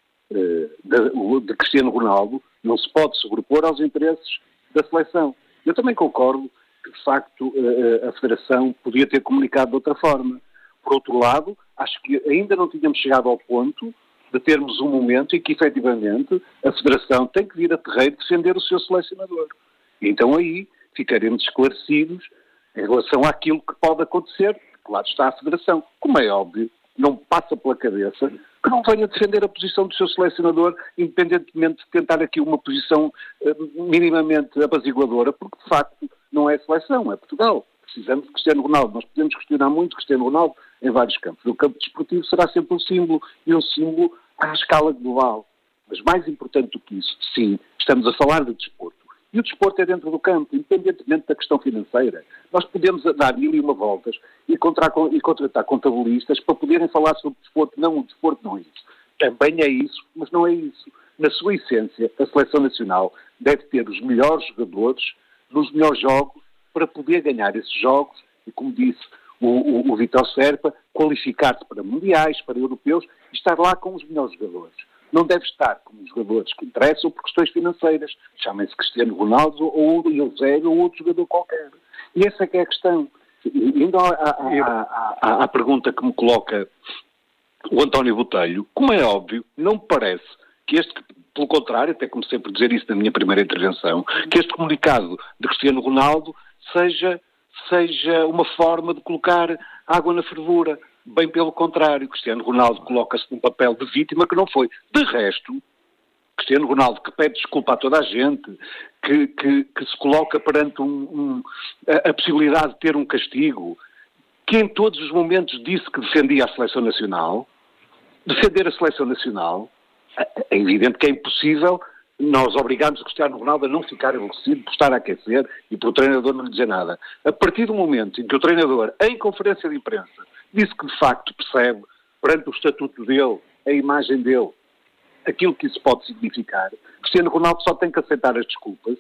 de Cristiano Ronaldo não se pode sobrepor aos interesses da seleção. Eu também concordo que, de facto, a Federação podia ter comunicado de outra forma. Por outro lado, acho que ainda não tínhamos chegado ao ponto de termos um momento em que, efetivamente, a Federação tem que vir a terreiro defender o seu selecionador. E então aí ficaremos esclarecidos em relação àquilo que pode acontecer, que lá está a Federação. Como é óbvio, não passa pela cabeça que não venha defender a posição do seu selecionador, independentemente de tentar aqui uma posição minimamente apaziguadora, porque, de facto, não é a seleção, é Portugal. Precisamos de Cristiano Ronaldo. Nós podemos questionar muito Cristiano Ronaldo em vários campos. O campo desportivo será sempre um símbolo, e um símbolo à escala global. Mas mais importante do que isso, sim, estamos a falar de desporto. E o desporto é dentro do campo, independentemente da questão financeira. Nós podemos dar 1001 voltas e contratar contabilistas para poderem falar sobre desporto. Não, o desporto não é isso. Também é isso, mas não é isso. Na sua essência, a Seleção Nacional deve ter os melhores jogadores nos melhores jogos para poder ganhar esses jogos e, como disse o Vítor Serpa, qualificar-se para mundiais, para europeus e estar lá com os melhores jogadores. não deve estar como jogadores que interessam por questões financeiras. Chamem-se Cristiano Ronaldo ou Eusébio ou outro jogador qualquer. E essa é que é a questão. Indo à pergunta que me coloca o António Botelho, como é óbvio, não me parece que pelo contrário, até comecei por dizer isso na minha primeira intervenção, que este comunicado de Cristiano Ronaldo seja uma forma de colocar água na fervura. Bem pelo contrário, Cristiano Ronaldo coloca-se num papel de vítima que não foi. De resto, Cristiano Ronaldo, que pede desculpa a toda a gente, que se coloca perante a possibilidade de ter um castigo, que em todos os momentos disse que defendia a Seleção Nacional, defender a Seleção Nacional, é evidente que é impossível nós obrigarmos o Cristiano Ronaldo a não ficar enlouquecido por estar a aquecer e por o treinador não lhe dizer nada. A partir do momento em que o treinador, em conferência de imprensa, disse que de facto percebe, perante o estatuto dele, a imagem dele, aquilo que isso pode significar, Cristiano Ronaldo só tem que aceitar as desculpas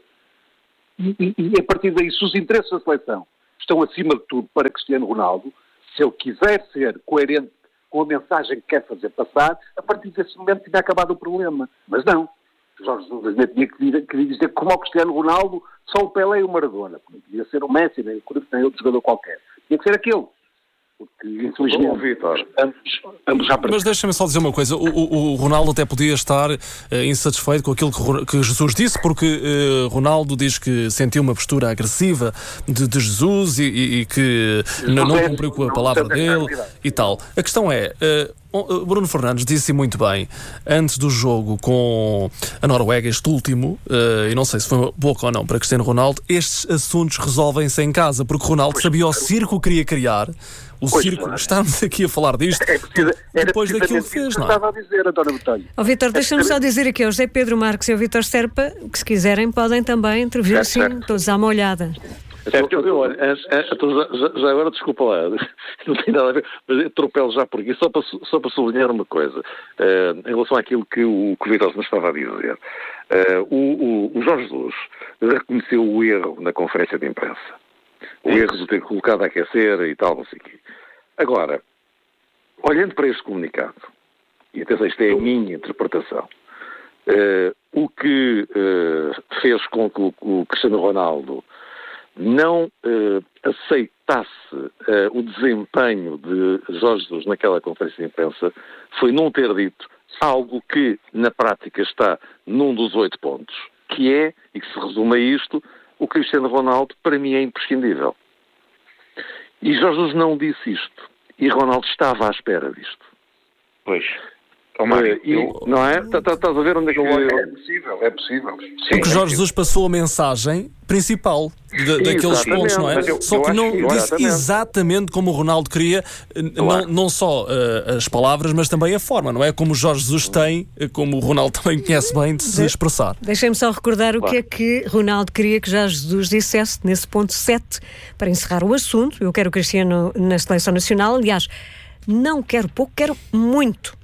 e a partir daí, se os interesses da seleção estão acima de tudo para Cristiano Ronaldo, se ele quiser ser coerente com a mensagem que quer fazer passar, a partir desse momento tinha acabado o problema. Mas não. Jorge Jesus tinha que dizer que, como ao Cristiano Ronaldo, só o Pelé e o Maradona. Não podia ser o Messi, nem o Cruyff, nem outro jogador qualquer. Tinha que ser aquele. Porque, infelizmente, ambos já... Mas deixa-me só dizer uma coisa. O Ronaldo até podia estar insatisfeito com aquilo que Jesus disse, porque Ronaldo diz que sentiu uma postura agressiva de Jesus e que não cumpriu com a palavra dele e tal. A questão é... Bruno Fernandes disse muito bem antes do jogo com a Noruega, este último, e não sei se foi boca ou não para Cristiano Ronaldo, estes assuntos resolvem-se em casa, porque Ronaldo sabia o circo que queria criar. O circo, estamos aqui a falar disto depois daquilo que fez, não é? Estava a dizer, António Botelho. Vítor, deixa-me só dizer aqui ao José Pedro Marques e ao Vítor Serpa que, se quiserem, podem também intervir, sim, todos à molhada. Certo, já agora, desculpa lá, não tem nada a ver, mas atropelo já por aqui, só para sublinhar uma coisa, em relação àquilo que o Vítor nos estava a dizer. O Jorge Jesus reconheceu o erro na conferência de imprensa, o erro de ter colocado a aquecer e tal, não sei o quê. Agora, olhando para este comunicado, e atenção, isto é a minha interpretação, o que fez com que o Cristiano Ronaldo não aceitasse o desempenho de Jorge Jesus naquela conferência de imprensa foi não ter dito algo que, na prática, está num dos 8 pontos, que é, e que se resume a isto, o Cristiano Ronaldo, para mim, é imprescindível. E Jorge Jesus não disse isto. E Ronaldo estava à espera disto. Pois. Não é? Estás a ver onde é que... É possível. Porque Jorge Jesus passou a mensagem principal daqueles pontos, não é? Só que não disse exatamente como o Ronaldo queria, não só as palavras, mas também a forma, não é? Como o Jorge Jesus tem, como o Ronaldo também conhece bem de se expressar. Deixem-me só recordar o que é que Ronaldo queria que Jorge Jesus dissesse nesse ponto 7, para encerrar o assunto. Eu quero o Cristiano na Seleção Nacional, aliás, não quero pouco, quero muito.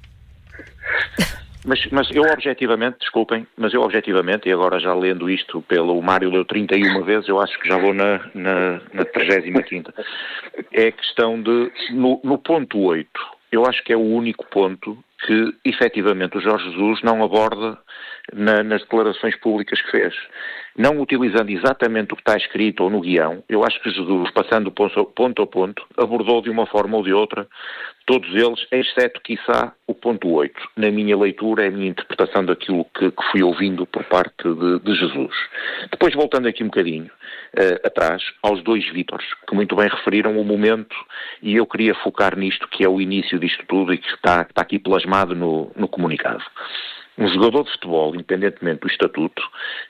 Mas eu objetivamente, desculpem, e agora já lendo isto o Mário leu 31 vezes, eu acho que já vou na 35ª, é a questão de, no ponto 8, eu acho que é o único ponto que efetivamente o Jorge Jesus não aborda nas declarações públicas que fez. Não utilizando exatamente o que está escrito ou no guião, eu acho que Jesus, passando ponto a ponto, abordou de uma forma ou de outra todos eles, exceto, quiçá, o ponto 8. Na minha leitura, é a minha interpretação daquilo que fui ouvindo por parte de Jesus. Depois, voltando aqui um bocadinho atrás, aos 2 Vítores, que muito bem referiram o momento, e eu queria focar nisto, que é o início disto tudo e que está aqui plasmado no comunicado. Um jogador de futebol, independentemente do estatuto,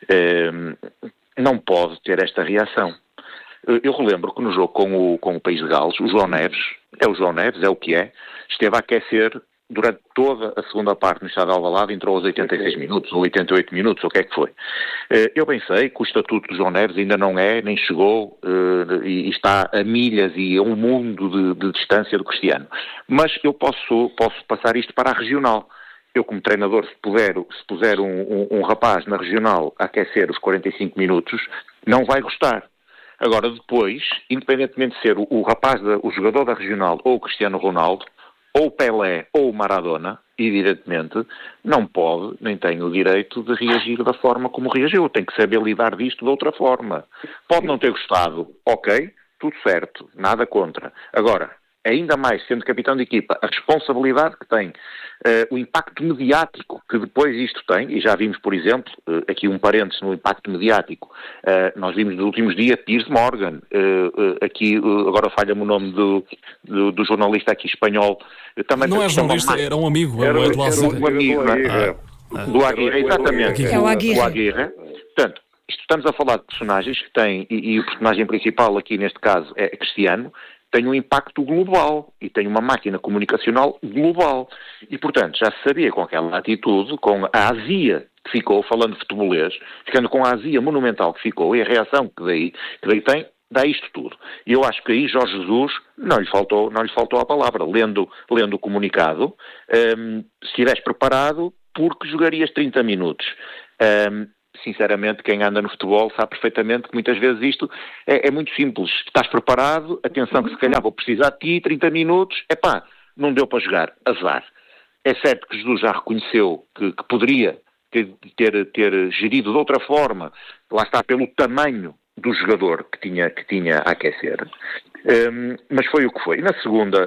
não pode ter esta reação. Eu relembro que no jogo com o País de Gales, o João Neves, é o que é, esteve a aquecer durante toda a segunda parte no estádio de Alvalade, entrou aos 86 minutos, ou 88 minutos, ou o que é que foi. Eu bem sei que o estatuto do João Neves ainda não é, nem chegou, e está a milhas e a um mundo de distância do Cristiano. Mas eu posso passar isto para a regional. Eu, como treinador, se puser um rapaz na regional a aquecer os 45 minutos, não vai gostar. Agora, depois, independentemente de ser o jogador da regional ou o Cristiano Ronaldo, ou o Pelé ou o Maradona, evidentemente, não pode, nem tem o direito de reagir da forma como reagiu. Tem que saber lidar disto de outra forma. Pode não ter gostado, ok, tudo certo, nada contra. Agora, ainda mais sendo capitão de equipa, a responsabilidade que tem, o impacto mediático que depois isto tem, e já vimos, por exemplo, aqui um parênteses no impacto mediático, nós vimos nos últimos dias Piers Morgan, aqui agora falha-me o nome do jornalista aqui espanhol. Também não é jornalista, era um amigo, era um amigo, do Aguirre, exatamente, é o Aguirre. Do Aguirre. Portanto, estamos a falar de personagens que têm, e o personagem principal aqui neste caso é Cristiano, tem um impacto global e tem uma máquina comunicacional global. E, portanto, já se sabia com aquela atitude, com a azia que ficou, falando de futebolês, ficando com a azia monumental que ficou e a reação que daí tem, dá isto tudo. E eu acho que aí Jorge Jesus não lhe faltou a palavra. Lendo o comunicado, se estiveres preparado, porque jogarias 30 minutos. Sinceramente, quem anda no futebol sabe perfeitamente que muitas vezes isto é muito simples. Estás preparado, atenção que se calhar vou precisar de ti, 30 minutos, não deu para jogar, azar. É certo que Jesus já reconheceu que poderia ter gerido de outra forma, lá está, pelo tamanho do jogador que tinha a aquecer, mas foi o que foi. E na segunda